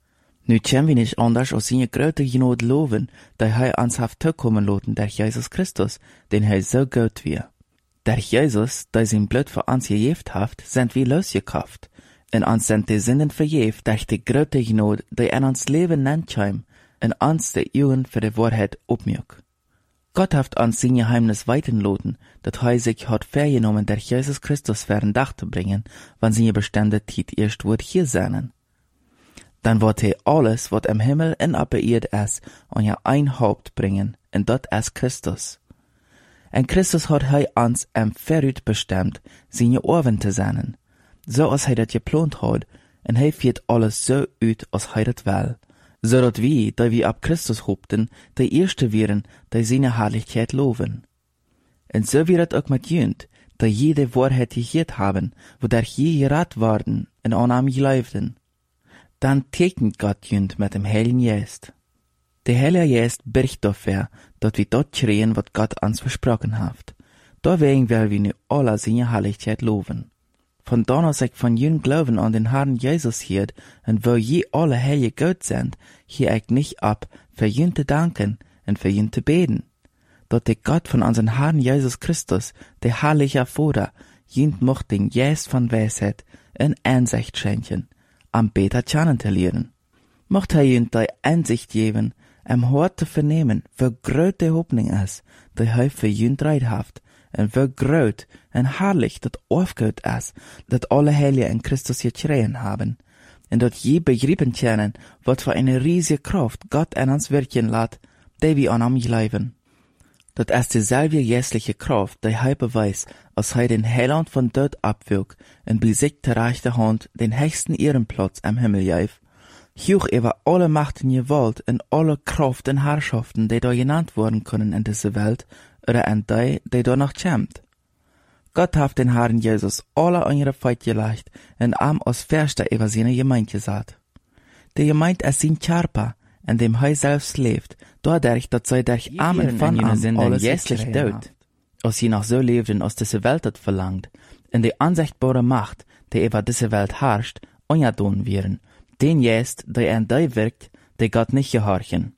Nu können wir nicht anders als seine große Gnade loben, da er ans haft zukommen loten durch Jesus Christus, den er so gut wir. Durch Jesus, da sein Blut für uns gejeft haft, sind wir losgekauft, und uns sind die Sünden verjeft durch die große Gnade, die in uns Leben nennt heim, und uns die Augen für die Wahrheit aufmück. Gott haft uns sein Geheimnis weiten loten, dat er sich hat vergenommen, durch Jesus Christus für ein Dach zu bringen, wann seine bestimmte Zeit erst wird hier sein. Dann wird er alles, was im Himmel und auf der Erde ist, an ja ein Haupt bringen, und dort ist Christus. Und Christus hat er uns im Verrüt bestimmt, seine Ohren zu sein, so als er das geplant hat, und er führt alles so uit, als er das will, so dass wir, da wir ab Christus hofften, die Erste wären, die seine Herrlichkeit loben. Und so wird es auch mit jünd, die jede Wahrheit gehört haben, wodurch je gerat worden, und an ihm geleibten. Dann tekent Gott jünd mit dem Heiligen Geist. Der Heilige Geist bericht dafür, dass wir dort schreien, was Gott uns versprochen hat. Deswegen werden wir nu alle seine Herrlichkeit loben. Von dann aus ich von jünd Glauben an den Herrn Jesus hielt, und wo je alle Heilige Gott sind, hier ich nicht ab, für jünd zu danken und für jünd zu beten. Dass der Gott von unseren Herrn Jesus Christus, der herrliche Vater, jünd mocht den Geist von Weisheit und Einsicht schenken, am beter kennen zu lernen. Mocht er jünd die Einsicht geben, am Hort zu vernehmen, wie groß die Hoffnung ist, die er für jünd reithaft, und wie groß und herrlich das aufgehört ist, dass alle Heiligen in Christus gekriegt haben, und dass je begriffen können, was für eine riesige Kraft Gott in uns wirken lässt, die wir an ihm glauben. Das ist dieselbe jässliche Kraft, die er beweist, als er den Heiland von dort abwirkt und bei sich der rechte Hand den höchsten Ehrenplatz am Himmel gab, hoch über alle Macht und Gewalt und alle Kraft und Herrschaften, die da genannt worden können in dieser Welt, oder in die, die da noch kommt. Gott hat den Herrn Jesus alle an ihre Feit gelegt und ihm als Förster über seine Gemeinde gesagt. Die Gemeinde ist sein Körper, in dem er selbst lebt, dadurch, dass sie durch ihm und von ihm alles jässlich tut, als sie noch so lebten, als diese Welt das verlangt, in die unsichtbare Macht, die über diese Welt herrscht, ungedun werden, den jest, der in die wirkt, die Gott nicht gehorchen.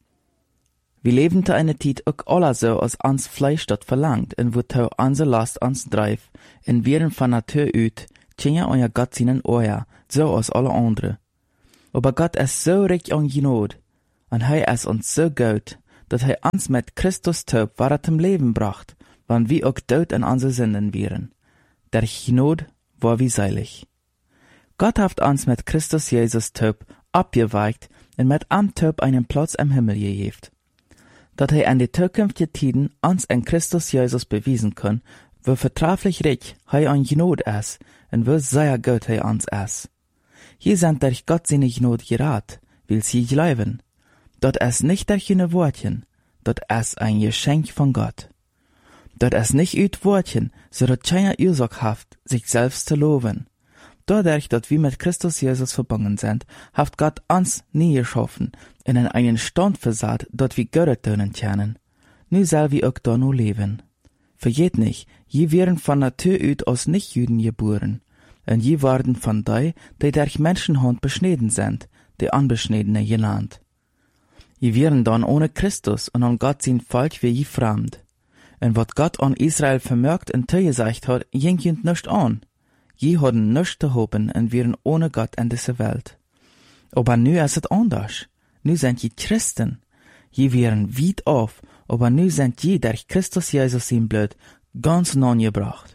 Wir leben zu einer Zeit auch alle so, als uns Fleisch dort verlangt, und wo tau unsere Last uns dreif, und wir von Natur uit, tschinja euer Gott seinen Ohr, so als alle andere. Aber Gott ist so reich an Genade, und hij ist uns so gut, dat hij uns mit Christus taub wahret im Leben bracht, wann wir auch tot in unsere Sünden wären. Der Genade war wie seilig. Gott hat uns mit Christus Jesus taub abgeweicht und mit am taub einen Platz im Himmel gegeben. Dat hij in die zukünftigen Tiden uns in Christus Jesus bewiesen kann, wie vertrefflich reich hij an Genade ist und wie sehr gut hij uns ist. Hier sind durch Gott seine Genade gerat, will sie glauben. Dat ist nicht durch eine Wortchen, dat ist ein Geschenk von Gott. Dat ist nicht üt Wortchen, so dat keiner Ursache haft, sich selbst zu loben. Dadurch, dass wir mit Christus Jesus verbunden sind, hat Gott uns nie geschaffen, in einen Stand versaat, dat wir Gott tönen können. Nu soll wir auch da nur leben. Vergeht nicht, je wären von Natur uit aus Nichtjuden geboren, und je waren von die, die durch Menschenhand beschnitten sind, die Unbeschnittene genannt. Je wären dann ohne Christus und an Gott sein Volk wie je fremd. Und wat Gott an Israel vermerkt und zugesagt hat, ging jünd nicht an. Je hadden nichts zu hoffen und wären ohne Gott in dieser Welt. Aber nu ist es anders. Nu sind je Christen. Je wären weit auf, aber nu sind je durch Christus Jesus sein Blut ganz nangebracht.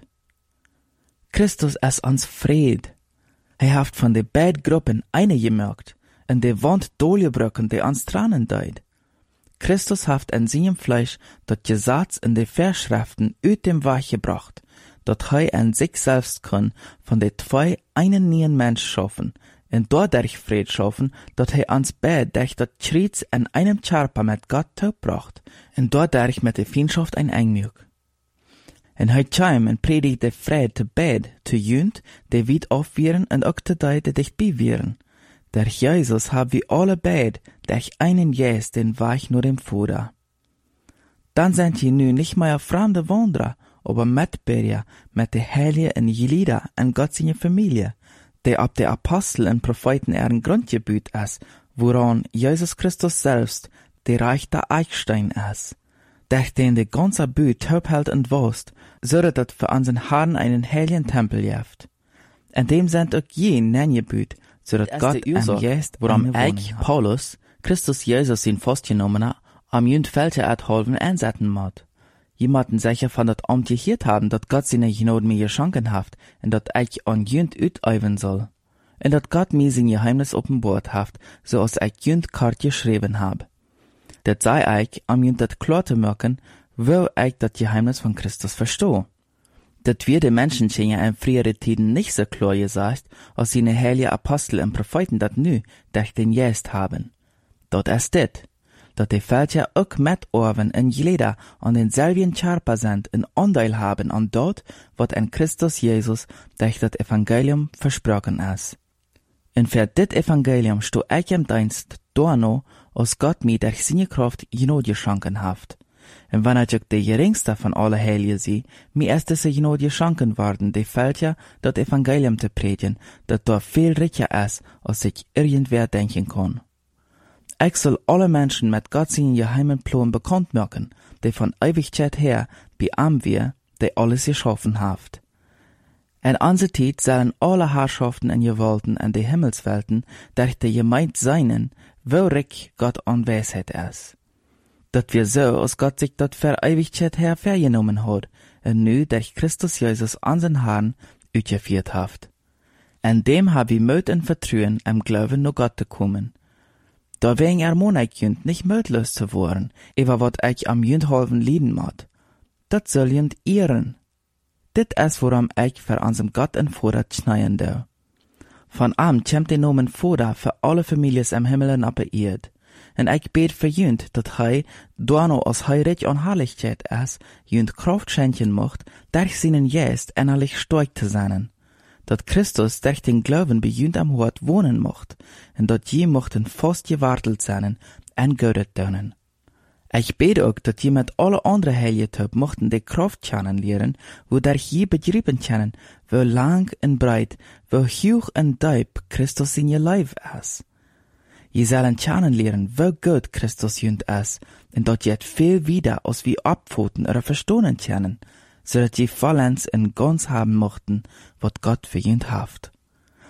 Christus ist uns Fried. Er hat von den beiden Gruppen eine gemerkt, und die Wand durchgebrochen, die uns Tränen deut. Christus hat in seinem Fleisch das Gesetz in die Verschriften uit dem Weg gebracht, dat hij in sich selbst kann von den zwei einen neuen Mensch schaffen, und dadurch Fried schaffen, dat hij uns beide durch das Kreuz in einem Körper mit Gott taubbracht, und dadurch mit der Feindschaft ein Engmück. Und hij kam und predigte Fried zu beide, zu jünd, die weit auf wären und auch zu die, die dichtbei wären. Durch Jesus haben wir alle beide durch einen Geist den Weg nur dem Vater. Dann sind je nu nicht mehr fremde Wanderer, aber Mitbürger mit den Heiligen in Gelida und Gott seine Familie, die ab der Apostel und Propheten ihren Grundgebiet ist, woran Jesus Christus selbst der reichte Eichstein ist, durch den die ganze Büt taubhält und wost, so dass für unseren Herrn einen heiligen Tempel gibt. In dem sind auch je Nengebüt, so dass Gott ein Geist, woran ich, Paulus, Christus Jesus ihn festgenommen am jünd Felder erhalten einsetzen mod. Jemanden sicher von dat Amt gehiert haben, dat Gott seine Gnade mir geschenken haft, und dat ich an jünd utüben soll. Und dat Gott mir sein Geheimnis offenbart haft, so als ich jünd kart geschrieben hab. Dat sei ich, am jünd dat klar zu merken, wo ich dat Geheimnis von Christus verstoh. Dat wir die Menschen schingen in frühere Tiden nicht so klar gesagt, als seine heilige Apostel und Propheten dat nu durch den Geist haben. Dat ist dit, dat die Völker auch mitorven in jeder an denselben Körper sind und Anteil haben an dort, wat in Christus Jesus durch das Evangelium versprochen ist. Und für dit Evangelium sto ich im Dienst dorno, als Gott mir durch seine Kraft Gnade geschenken haft. Und wenn ich auch der geringste von allen Heiligen sie, mir ist diese Gnade geschenken worden, die Völker das Evangelium zu predigen, das da viel reicher ist, als sich irgendwer denken kann. Ich soll alle Menschen mit Gott seinen geheimen Plan bekannt machen, die von Ewigkeit her bei ihm wir, die alles geschaffen haft. In unserer Zeit sollen alle Herrschaften und Gewalten in die Himmelswelten durch die Gemeinde seinen, wo reich Gott an Weisheit ist. Dat wir so, als Gott sich dat für Ewigkeit her vergenommen hat, und nu durch Christus Jesus unseren Herrn utgeführt haft. In dem hab wir Mut und Vertrauen im Glauben nur Gott zu kommen. Da wegen er monig jünd nicht mutlos zu worden, über wat ich am jünd halben lieben mod. Dat soll jünd ehren. Dit is worum ich für unserem Gott und Vater schneien do. Von am kommt der Nomen Vater für alle Familien im Himmel und auf der Erde. Und ich bet für jünd, dat hei, doano als hei reich an Herrlichkeit is, jünd Kraft schenken mocht, durch seinen Geist innerlich stark zu sein. Dat Christus durch den Glauben bei jünd am Hort wohnen mocht, und dat je mochten fast gewartelt sein, en Gott tun. Ich bete auch, dat je mit alle andere Heiligkeit mochten die Kraft kennenlernen, wodurch je begrieben können, wo lang und breit, wo hoch und tief Christus in ihr Leib ist. Je sollen kennenlernen, wo gut Christus jünd ist, und dat je viel wieder als wie abpfoten oder verstohlen können, so dat je vollends in ganz haben mochten, wat Gott für jünd haft.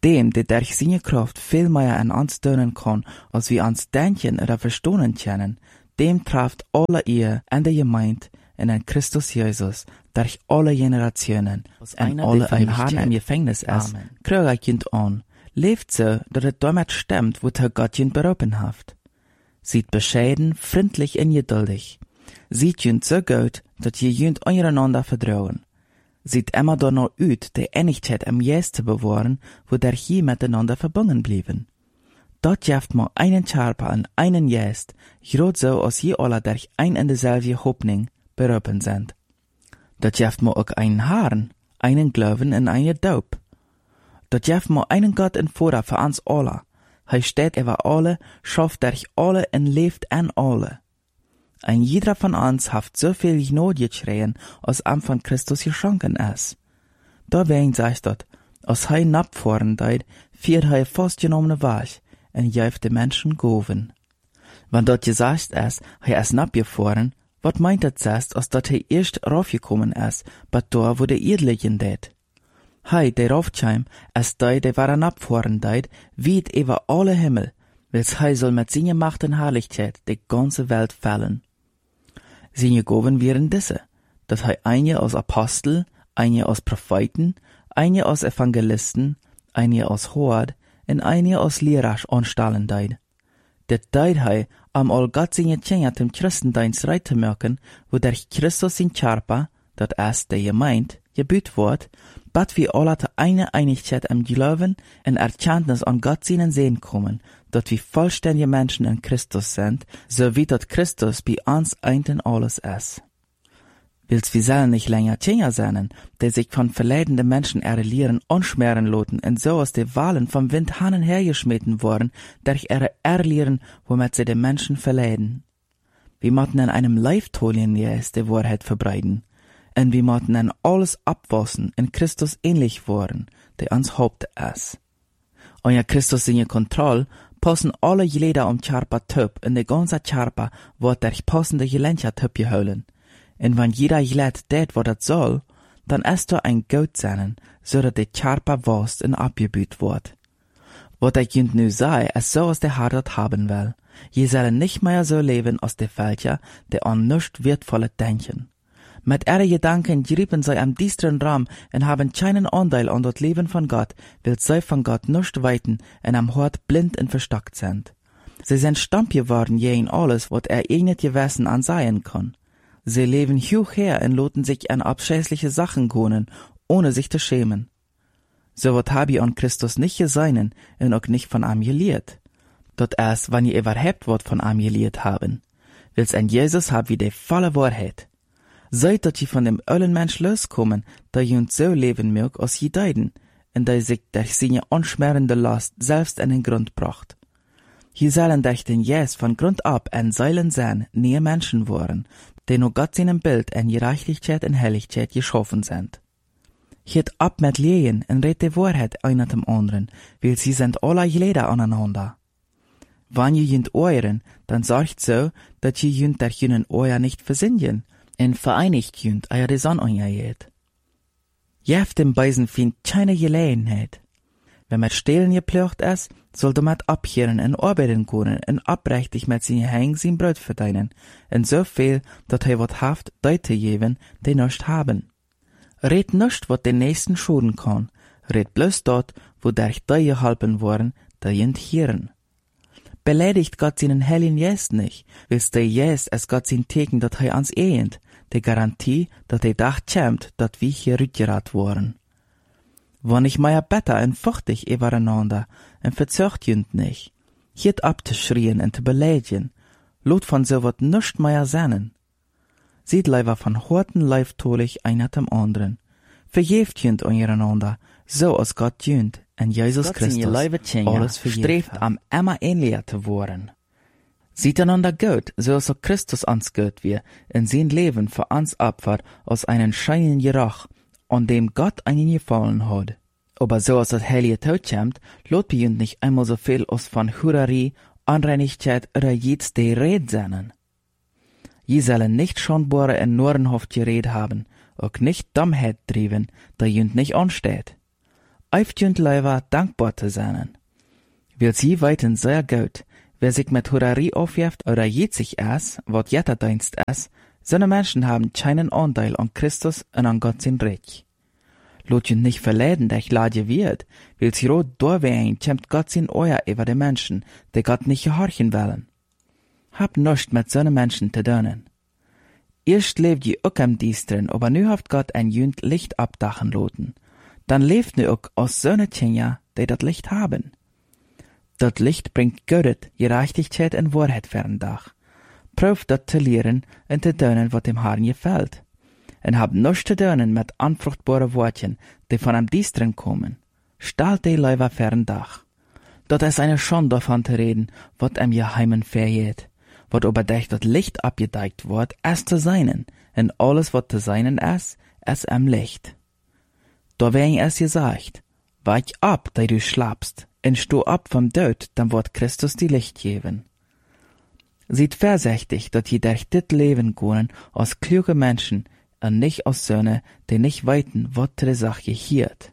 dem, der durch seine Kraft viel mehr an uns tun kann, als wir uns denken oder verstehen können, dem trifft alle ihr in der Gemeinde in ein Christus Jesus durch alle Generationen und alle ein Herrn im Gefängnis ist, kriegt ihn an, lebt so, dass es damit stimmt, wo der Gott ihn berufen hat. Sieht bescheiden, freundlich und geduldig. Sieht ihn so gut, dass ihr ihn untereinander vertrauen. Sieht immer danach aus, die Einigkeit im Geist zu bewahren, wo der hier miteinander verbunden blieben. Dort jaft man einen Charpa und einen Geist, gerade so als je alle durch ein und dieselbe Hoffnung berufen sind. Dort jaft man auch einen Herrn, einen Glauben und einen Taub. Dort jaft man einen Gott in Vater für uns alle. Er steht über alle, schafft durch alle und lebt an alle. Ein jeder von uns hat so viel Gnade geschrien, als am von Christus geschenken ist. Da wen sagt dort, als er napfahren deit, fiert er festgenommene Weg, und jäft die Menschen goven. Wenn dort gesagt ist, er ist napgefahren, wat meint das erst, als dat er erst raufgekommen ist, bat da, wo der Erdlichen det? Hei, der raufcheim, ist dei, der war napfahren deit, wied über alle Himmel, wils hei soll mit seiner Macht und Herrlichkeit die ganze Welt fällen. Seine Gaben wären diese, dass er eine aus Apostel, eine aus Propheten, eine aus Evangelisten, eine aus Hord und eine aus Lehrer anstellen deit. Det deit hei, am all Gott seine Tjener dem Christendienst reit zu merken, wo der Christus in Charpa, dat ist der Gemeinde, gebüht wird, bat wir alle zu einer Einigkeit im Glauben und Erkenntnis an Gott seinen Sehen kommen, dat wir vollständige Menschen in Christus sind, so wie dat Christus bei uns eint in alles ist. Wils wir sollen nicht länger Tjener sein, die sich von verleidenden Menschen erlieren unschmeren loten und so aus den Wahlen vom Wind hannen hergeschmeten worden, durch ihre Erlieren, womit sie den Menschen verleiden. Wir mochten in einem Leiftolien die Wahrheit verbreiten, und wir mochten in alles abwassen, in Christus ähnlich worden, der uns Haupt ist. Und ja Christus seine Kontrolle, passen alle Geleder um Charpa Töp, und die ganze Charpa wird durch passende Gelencher Töp geholen. Und wenn jeder Geled det, was das soll, dann ist da ein Gott sein, so dass die Charpa wast und abgebüht wird. Was ich jünd nu sei, ist so, als der Herr das haben will. Je sollen nicht mehr so leben, als die Völker, die an nichts Wertvolles denken. Mit ihren Gedanken grieben sie am düsteren Raum und haben keinen Anteil an das Leben von Gott, weil sie von Gott nicht weiten und am Hort blind und verstockt sind. Sie sind stumm geworden je in alles, was er eh nicht gewissen ansehen kann. Sie leben hoch her und loten sich an abscheuliche Sachen gönnen, ohne sich zu schämen. So wat hab ich an Christus nicht geseinen und auch nicht von ihm gelehrt. Dort erst, wann ihr überhaupt wat von ihm gelehrt haben. Wils an Jesus hab wie die volle Wahrheit. Seid, dass ihr von dem ölen Mensch loskommen, da ihr uns so leben mögt, als je deiden, und da sich durch seine unschmerende Last selbst in den Grund bracht. Hier sollen durch den Jesus von Grund ab ein Seilen sein, nie Menschen waren, die nur Gott seinem Bild in Gerechtigkeit und Helligkeit geschaffen sind. Hiert ab mit Lehen und red die Wahrheit einer dem anderen, weil sie sind alle Geleder aneinander. Wenn ihr jünd euren, dann sorgt so, dass ihr jünd der jünen euer nicht versinnen, und vereinigt jünd euer die Sonne anjaget. Jeft dem Beisen find keine Gelegenheit. Wenn mit Stehlen geplöcht ist, soll du mit abkehren und arbeiten können und abrechtig mit seinen Hängen sein Brot verdienen, und so viel, dass er wat haft Leute geben, die nicht haben. Red nicht, wat den Nächsten schaden kann, red bloß dort, wo durch die geholfen worden, die jünd hören. Beleidigt Gott seinen Heiligen Geist nicht, willst der Geist es Gott sein Teken, dat er uns ehnt, die Garantie, dat er dach kämmt, dat wir hier rückgerat worden. Wann ich meier better und fuchtig übereinander, und verzögt jünd nicht, hiert abzuschrien und zu beleidigen, lot von so wat nischt meier sennen. Sieht leider von horten leiftolig einer dem anderen, verjeft jünd untereinander, so als Gott jünd, und Jesus Christus alles strebt am immer ähnlicher zu werden. Sieht einander gut, so als auch Christus uns gut wir, in sein Leben für uns opfert, aus einem scheinen Gerach, an dem Gott einen gefallen hat. Aber so als das heilige Tod kommt, lot bei uns nicht einmal so viel aus von Hurerie, Unreinigkeit oder jedes der Red sein. Je sollen nicht schonbare und Norrenhaft geredet haben, auch nicht Dummheit trieben, da jünd nicht ansteht. Eift jünt leider dankbar zu sein. Will sie weiten sehr gut, wer sich mit Hurrerie aufjeft oder jed sich es, wat Jetterdienst es, seine Menschen haben keinen Anteil an Christus und an Gott sein Reich. Lot jünt nicht verleiden, dass lade wird, will sie rot durchwehen, kämmt Gott sein Euer über die Menschen, die Gott nicht gehorchen wollen. Hab nichts mit seine Menschen zu tun. Erst lebt je auch am Diestren, aber nu haft Gott ein jünt Licht abdachen loten. Dann lebt nu auch aus seine Kinder, die dat Licht haben. Dat Licht bringt Gödet, Gerechtigkeit und Wahrheit fern Dach. Prüft dat zu lehren und zu tun, was dem Herrn gefällt. Und hab nichts zu tun mit anfruchtbaren Worten, die von am Diestren kommen. Stahlt die Leiber fern Dach. Dat ist eine Schande davon zu reden, wat em geheimen vergeht. Wat aber durch dat Licht abgedeckt wird, es zu seinen, und alles, wat zu seinen ist, es am Licht. Da wär es gesagt, weich ab, da du schlafst, und sto ab vom Tod, dann wird Christus die Licht geben. Seht vorsichtig, dat je durch dit Leben können, als kluge Menschen, und nicht aus Söhne, die nicht weiten, wat die Sache hiert.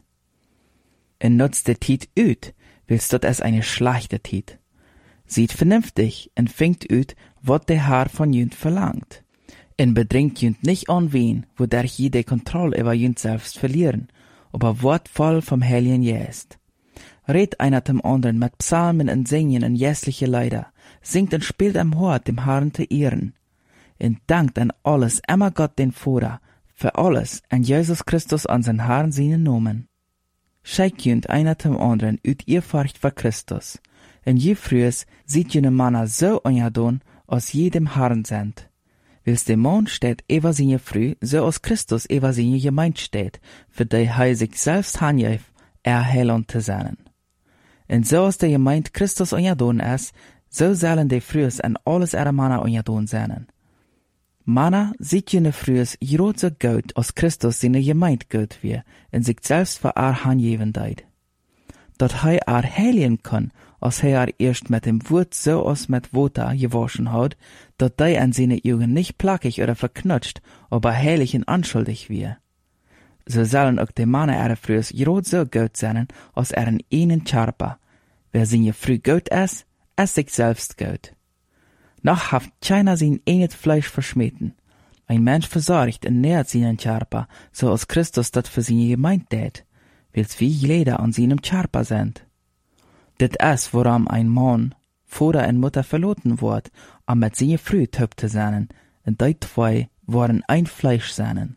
Und nutzt die Tiet üt, willst dat es eine schlechte Tiet. Sieht vernünftig und fängt üt, wat der Herr von jünt verlangt. Und bedringt jünt nicht an wen, wodurch je die Kontrolle über jünt selbst verlieren, aber wort voll vom Heiligen Geist. Red einer dem anderen mit Psalmen und Singen und jässliche Lieder, singt und spielt am Hort dem Herrn zu ehren. Und dankt an alles immer Gott den Vater, für alles an Jesus Christus an sein Herrn seinen Namen. Scheik jünt einer dem anderen üt ihr Furcht vor Christus. Und je frühes sieht jene Männer so anjadon, als jedem Herrn sind. Wils der Mann steht eva seine Früh, so als Christus eva seine Gemeinde steht, für die er sich selbst hanjef, erhellend zu sein. Und so als der Gemeinde Christus anjadon ist, so sollen die frühes an alles ihre Männer anjadon sein. Männer sieht jene frühes jrot so gut, als Christus seine Gemeinde gut wie, und sich selbst für er hanjevendeit. Dat hij er heiligen kann, als hij er erst mit dem Wort so als mit Water gewaschen hat, dat die an seine Augen nicht plackig oder verknutscht, aber heilig und anschuldig wie. So sollen auch die Männer ihre frühes jrot so gut sein, als er in einen Charpa. Wer seine früh gut ist, ist sich selbst gut. Noch haft keiner sein eines Fleisch verschmähten. Ein Mensch versorgt und nährt seinen Charpa, so als Christus dat für seine Gemeinde tät, wils wie jeder an seinem Charpa sind. Dit is woran ein Mann, Vater und Mutter verloten wird, am mit seine Früh töp zu sein, und die zwei waren ein Fleisch sein.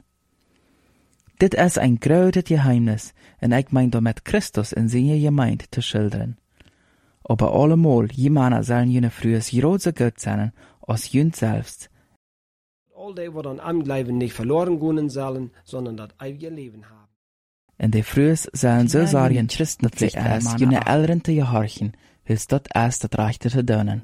Dit is ein großes Geheimnis, und ich mein damit Christus in seine Gemeinde zu schildern. Aber allemal, je Männer sollen jene frühes jrot so gut sein, als jünt selbst. All die, wat an am Leben nicht verloren gehen sollen, sondern das ewige Leben haben. In de frühes sollen so sagen christlich es, jene Eltern zu gehorchen, wils dort erst das Rechte zu tun.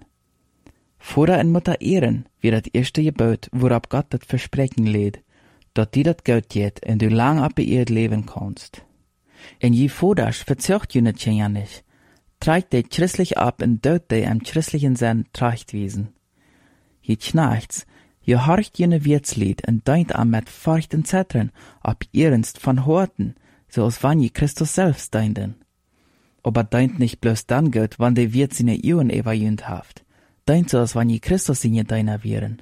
Vater und Mutter ehren, wie das erste Gebot, worauf Gott das Versprechen lädt, dort die dat Gott geht und du lang ab ihr leben kannst. In je Vater verzögt jene Kinder nicht, trägt die christlich ab und dort die im christlichen Sinn trachtwiesen. Je knachts, je horcht jene Wirtslied und deint am mit Furcht und Zittern, ab ihrens von Horten, so als wann je Christus selbst deinden. Aber deint nicht bloß dann Gott, wann die Wirt seine Ehren überjünd haft. Deint so, als wann je Christus seine Deiner wären.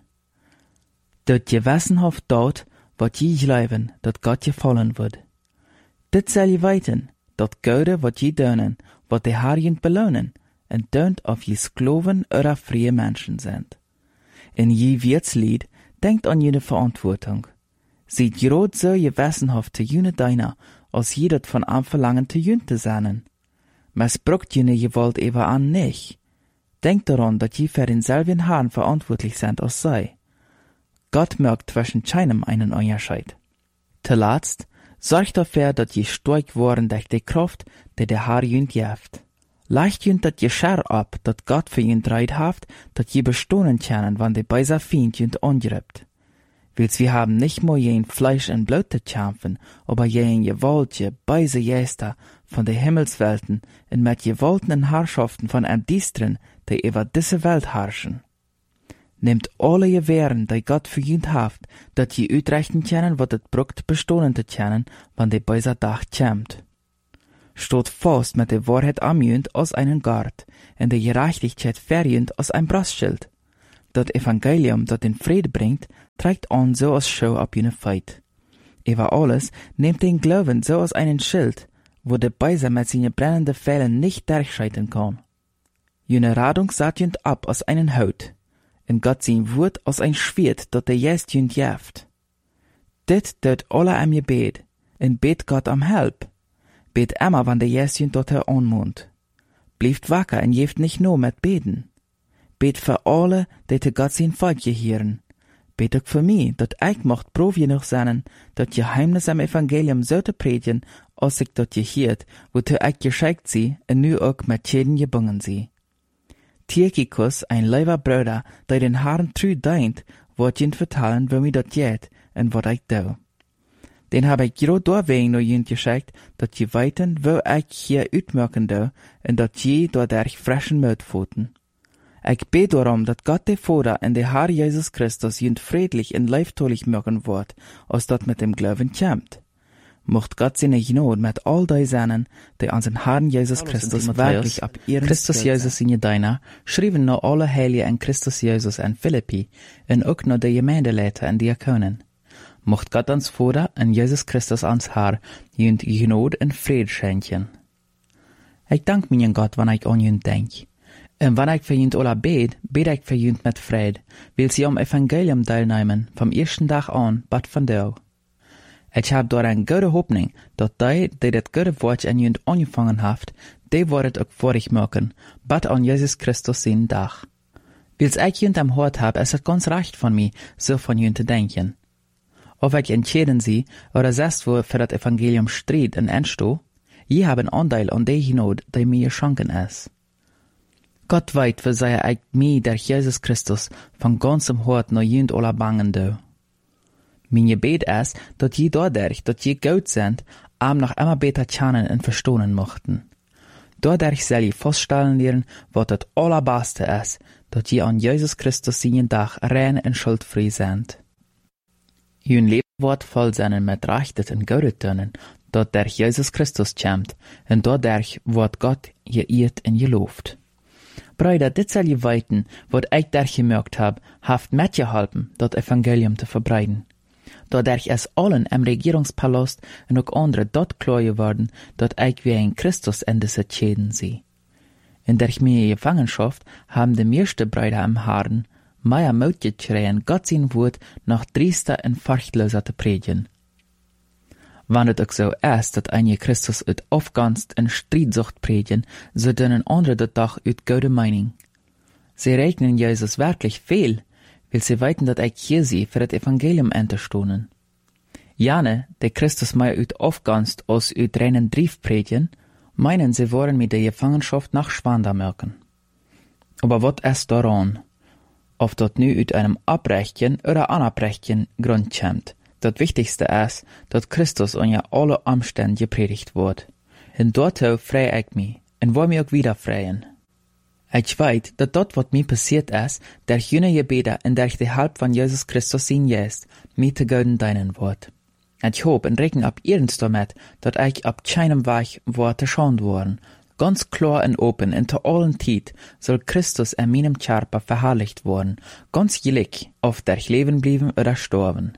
Dort je wissenhaft dort, wat je glauben, dat Gott je fallen wird. Dit soll je weiten, dat Gode wat je dönen, wat de Herr jünd belohnen, en dönt auf je Skloven oder freie Menschen sind. In je Wirtslied denkt an jene Verantwortung. Sieht jrot so je wissenhaft zu jene Deiner, als je dat von am verlangen zu jünd zu sein. Missbraucht jene Gewalt eber an nicht. Denkt daran, dat je für denselben Herrn verantwortlich sind als sei. Gott merkt zwischen keinem einen Unterschied. Zuletzt, sorgt dafür, dat je stark worden durch die Kraft, die der Herr jünd jeft. Leicht jünd dat je Scher ab, dat Gott für jünd reit haft, dat je bestohnen können, wann die beiser Feind jünd angreift. Wils wir haben nicht nur jen Fleisch und Blut zu kämpfen, aber jen gewaltige, beise Geister von den Himmelswelten und mit gewaltigen Herrschaften von einem Diestren, die über diese Welt herrschen. Nehmt alle Gewehren, die Gott für jünd haft, dat je uitrechten können, wat het brucht bestohlen zu können, wann die beiser Dach kämmt. steht fast mit der Wahrheit amjönt aus einem Gard, und der Gerechtigkeit verjönt aus einem Brustschild. Das Evangelium, das den Friede bringt, trägt an so als Schau ab jene Feit. Über alles nimmt den Glauben so als einen Schild, wo der Beiser mit seinen brennenden Pfeilen nicht durchschreiten kann. Jene Radung saht jünt ab aus einen Haut, und Gott sein Wort aus ein Schwert, dat der jest jünt jaft. Dit tut alle am Gebet, und bet Gott am Help. Bet immer, wann der jest jünt dort er anmond. Blieft wacker und jeft nicht nur mit beten. Bet für alle, die te Gott sein Volk gehieren. Bet auch für mich, dat ich mocht prof genug sein, dat Geheimnis am Evangelium so te predigen, als ich dat gehiert, wozu ich geschickt sie, und nu auch mit jeden gebungen sie. Tychicus, ein lieber Bruder, der den Herrn treu deint, wird jünt vertellen, wo mir dat jet, und wat ich do. Den hab ich gerade deswegen noch jünt geschickt, dat je weiten, wo ich hier uitmerken do, und dat je dadurch frischen Mut voten. Ich bete darum, dat Gott der Vater und der Herr Jesus Christus jünt friedlich und leiftolich merken wird, als dat mit dem Glauben kämmt. Mocht Gott seine Gnade mit all die seinen, die an den Herrn Jesus Christus wirklich ab ihren Christus Jesus in Jedeina, schrieben noch alle Heilige in Christus Jesus in Philippi, und auch noch die Gemeindeleiter und Diakonen. Mocht Gott ans Vater und Jesus Christus ans Herr jünt Gnade und Friede schenken. Ich dank meinen Gott, wenn ich an jünt denk. Und wenn ich für jünt alle bet, bet ich für jünt mit Friede, will sie am Evangelium teilnehmen, vom ersten Tag an, bat von dir. Ich hab dort eine gute Hoffnung, dass die, die das gute Wort an jünt angefangen haft, die wird auch vorig merken, bat an Jesus Christus seinen Tag. Weil's ich jünt am Hort hab, ist es ganz recht von mir, so von jünt zu denken. Ob ich entschieden sie, oder selbst wo für das Evangelium stritt und entstoh, je haben Anteil an der Gnade, die mir geschenken ist. Gott weit, wie sei ich mir durch Jesus Christus von ganzem Hort noch jünt alle bangen do. Mein Gebet ist, dass je dadurch, dass je gut sind, am noch immer besser kennen und verstehen mochten. Dadurch soll je feststellen lernen, was das Allerbeste ist, dass je an Jesus Christus seinen Tag rein und schuldfrei sind. Jün Leben wird voll sein mit Rechtet und Gaudetönen, dass durch Jesus Christus kommt, und dadurch wird Gott geehrt und gelobt. Brüder, dit soll je weiten, was ich dadurch gemerkt hab, haft mitgeholfen, das Evangelium zu verbreiten. Dadurch ist allen im Regierungspalast und auch andere dort klar geworden, dass ich wie ein Christus in diese Schäden sehe. In der meine Gefangenschaft haben die meisten Brüder im Herrn mehr Mut geschrien, Gott sein Wort noch driester und furchtloser zu predigen. Wenn es auch so ist, dass einige Christus ut aufganst und Streitsucht predigen, so denen andere das doch ut gute Meinung. Sie rechnen Jesus wirklich viel, weil sie weiten, dass ich hier sie für das Evangelium unterstohnen. Jane, der Christus mehr ut aufganst aus ut reinen Brief predigen, meinen sie wollen mit der Gefangenschaft nach Schwander merken. Aber was ist daran? Ob dort nu ut einem Abrechtchen oder Anabrechtchen Grund kommt. Das Wichtigste ist, dass Christus unter alle Umstände gepredigt wird. Und dort frei ich mich, und will mich auch wieder freien. Ich weiß, dass dort, was mir passiert ist, durch jene Gebete und durch die Hilfe von Jesus Christus sein Geist, mir zu Göden dienen wird. Ich hoffe und rechne ab ihrens damit, dass ich ab keinem Weg Worte schauend worden. Ganz klar und open und zu allen Zeit soll Christus in meinem Körper verherrlicht worden, ganz gleich, ob durch Leben blieben oder sterben.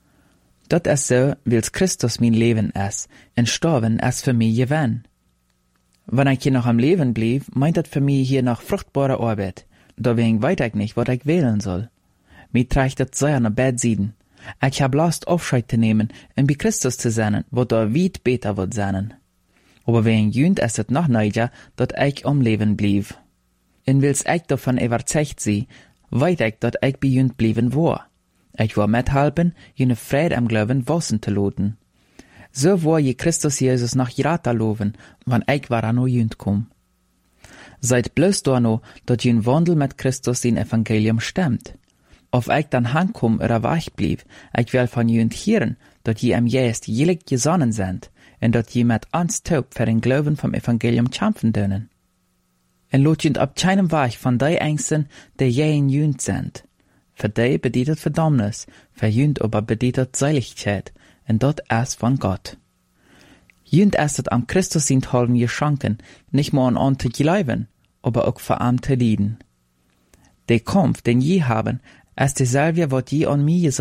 Das ist so, weil's Christus mein Leben ist, und sterben ist für mich Gewinn. Wenn ich hier noch am Leben blieb, meint das für mich hier noch fruchtbare Arbeit. Deswegen weiß ich nicht, was ich wählen soll. Mir trägt das sehr nach Bedsiden. Ich hab Lust, Aufscheid zu nehmen und bei Christus zu sein, wo da weit besser wird sein. Aber wegen jünd ist es noch neiger, dass ich am Leben blieb. Und weil's ich davon überzeugt sie, weiß ich, dass ich bei jünd blieben war. Ich will mithelfen, jene Friede am Glauben wachsen zu lassen. So war je Christus Jesus nach Jirata loben, wann ich war an jünd komm. Seid bloß da no, dass jen Wandel mit Christus in Evangelium stimmt. Ob ich dann hankomm oder weich blieb, ich will von jünd hören, dass je am Geist jelig gesonnen sind, und dass je mit ans taub für den Glauben vom Evangelium kämpfen dürfen. Und lot jünd ab keinem Weich von die Ängsten, die je in jünd sind. Für die bedeutet Verdammnis, für jünd aber bedeutet Seiligkeit, und dort ist von Gott. Jünd ist es am Christus sind halben geschenken, nicht nur an an zu glauben, aber auch für am zu lieben. Der Kampf, den je haben, ist derselbe, was je an mir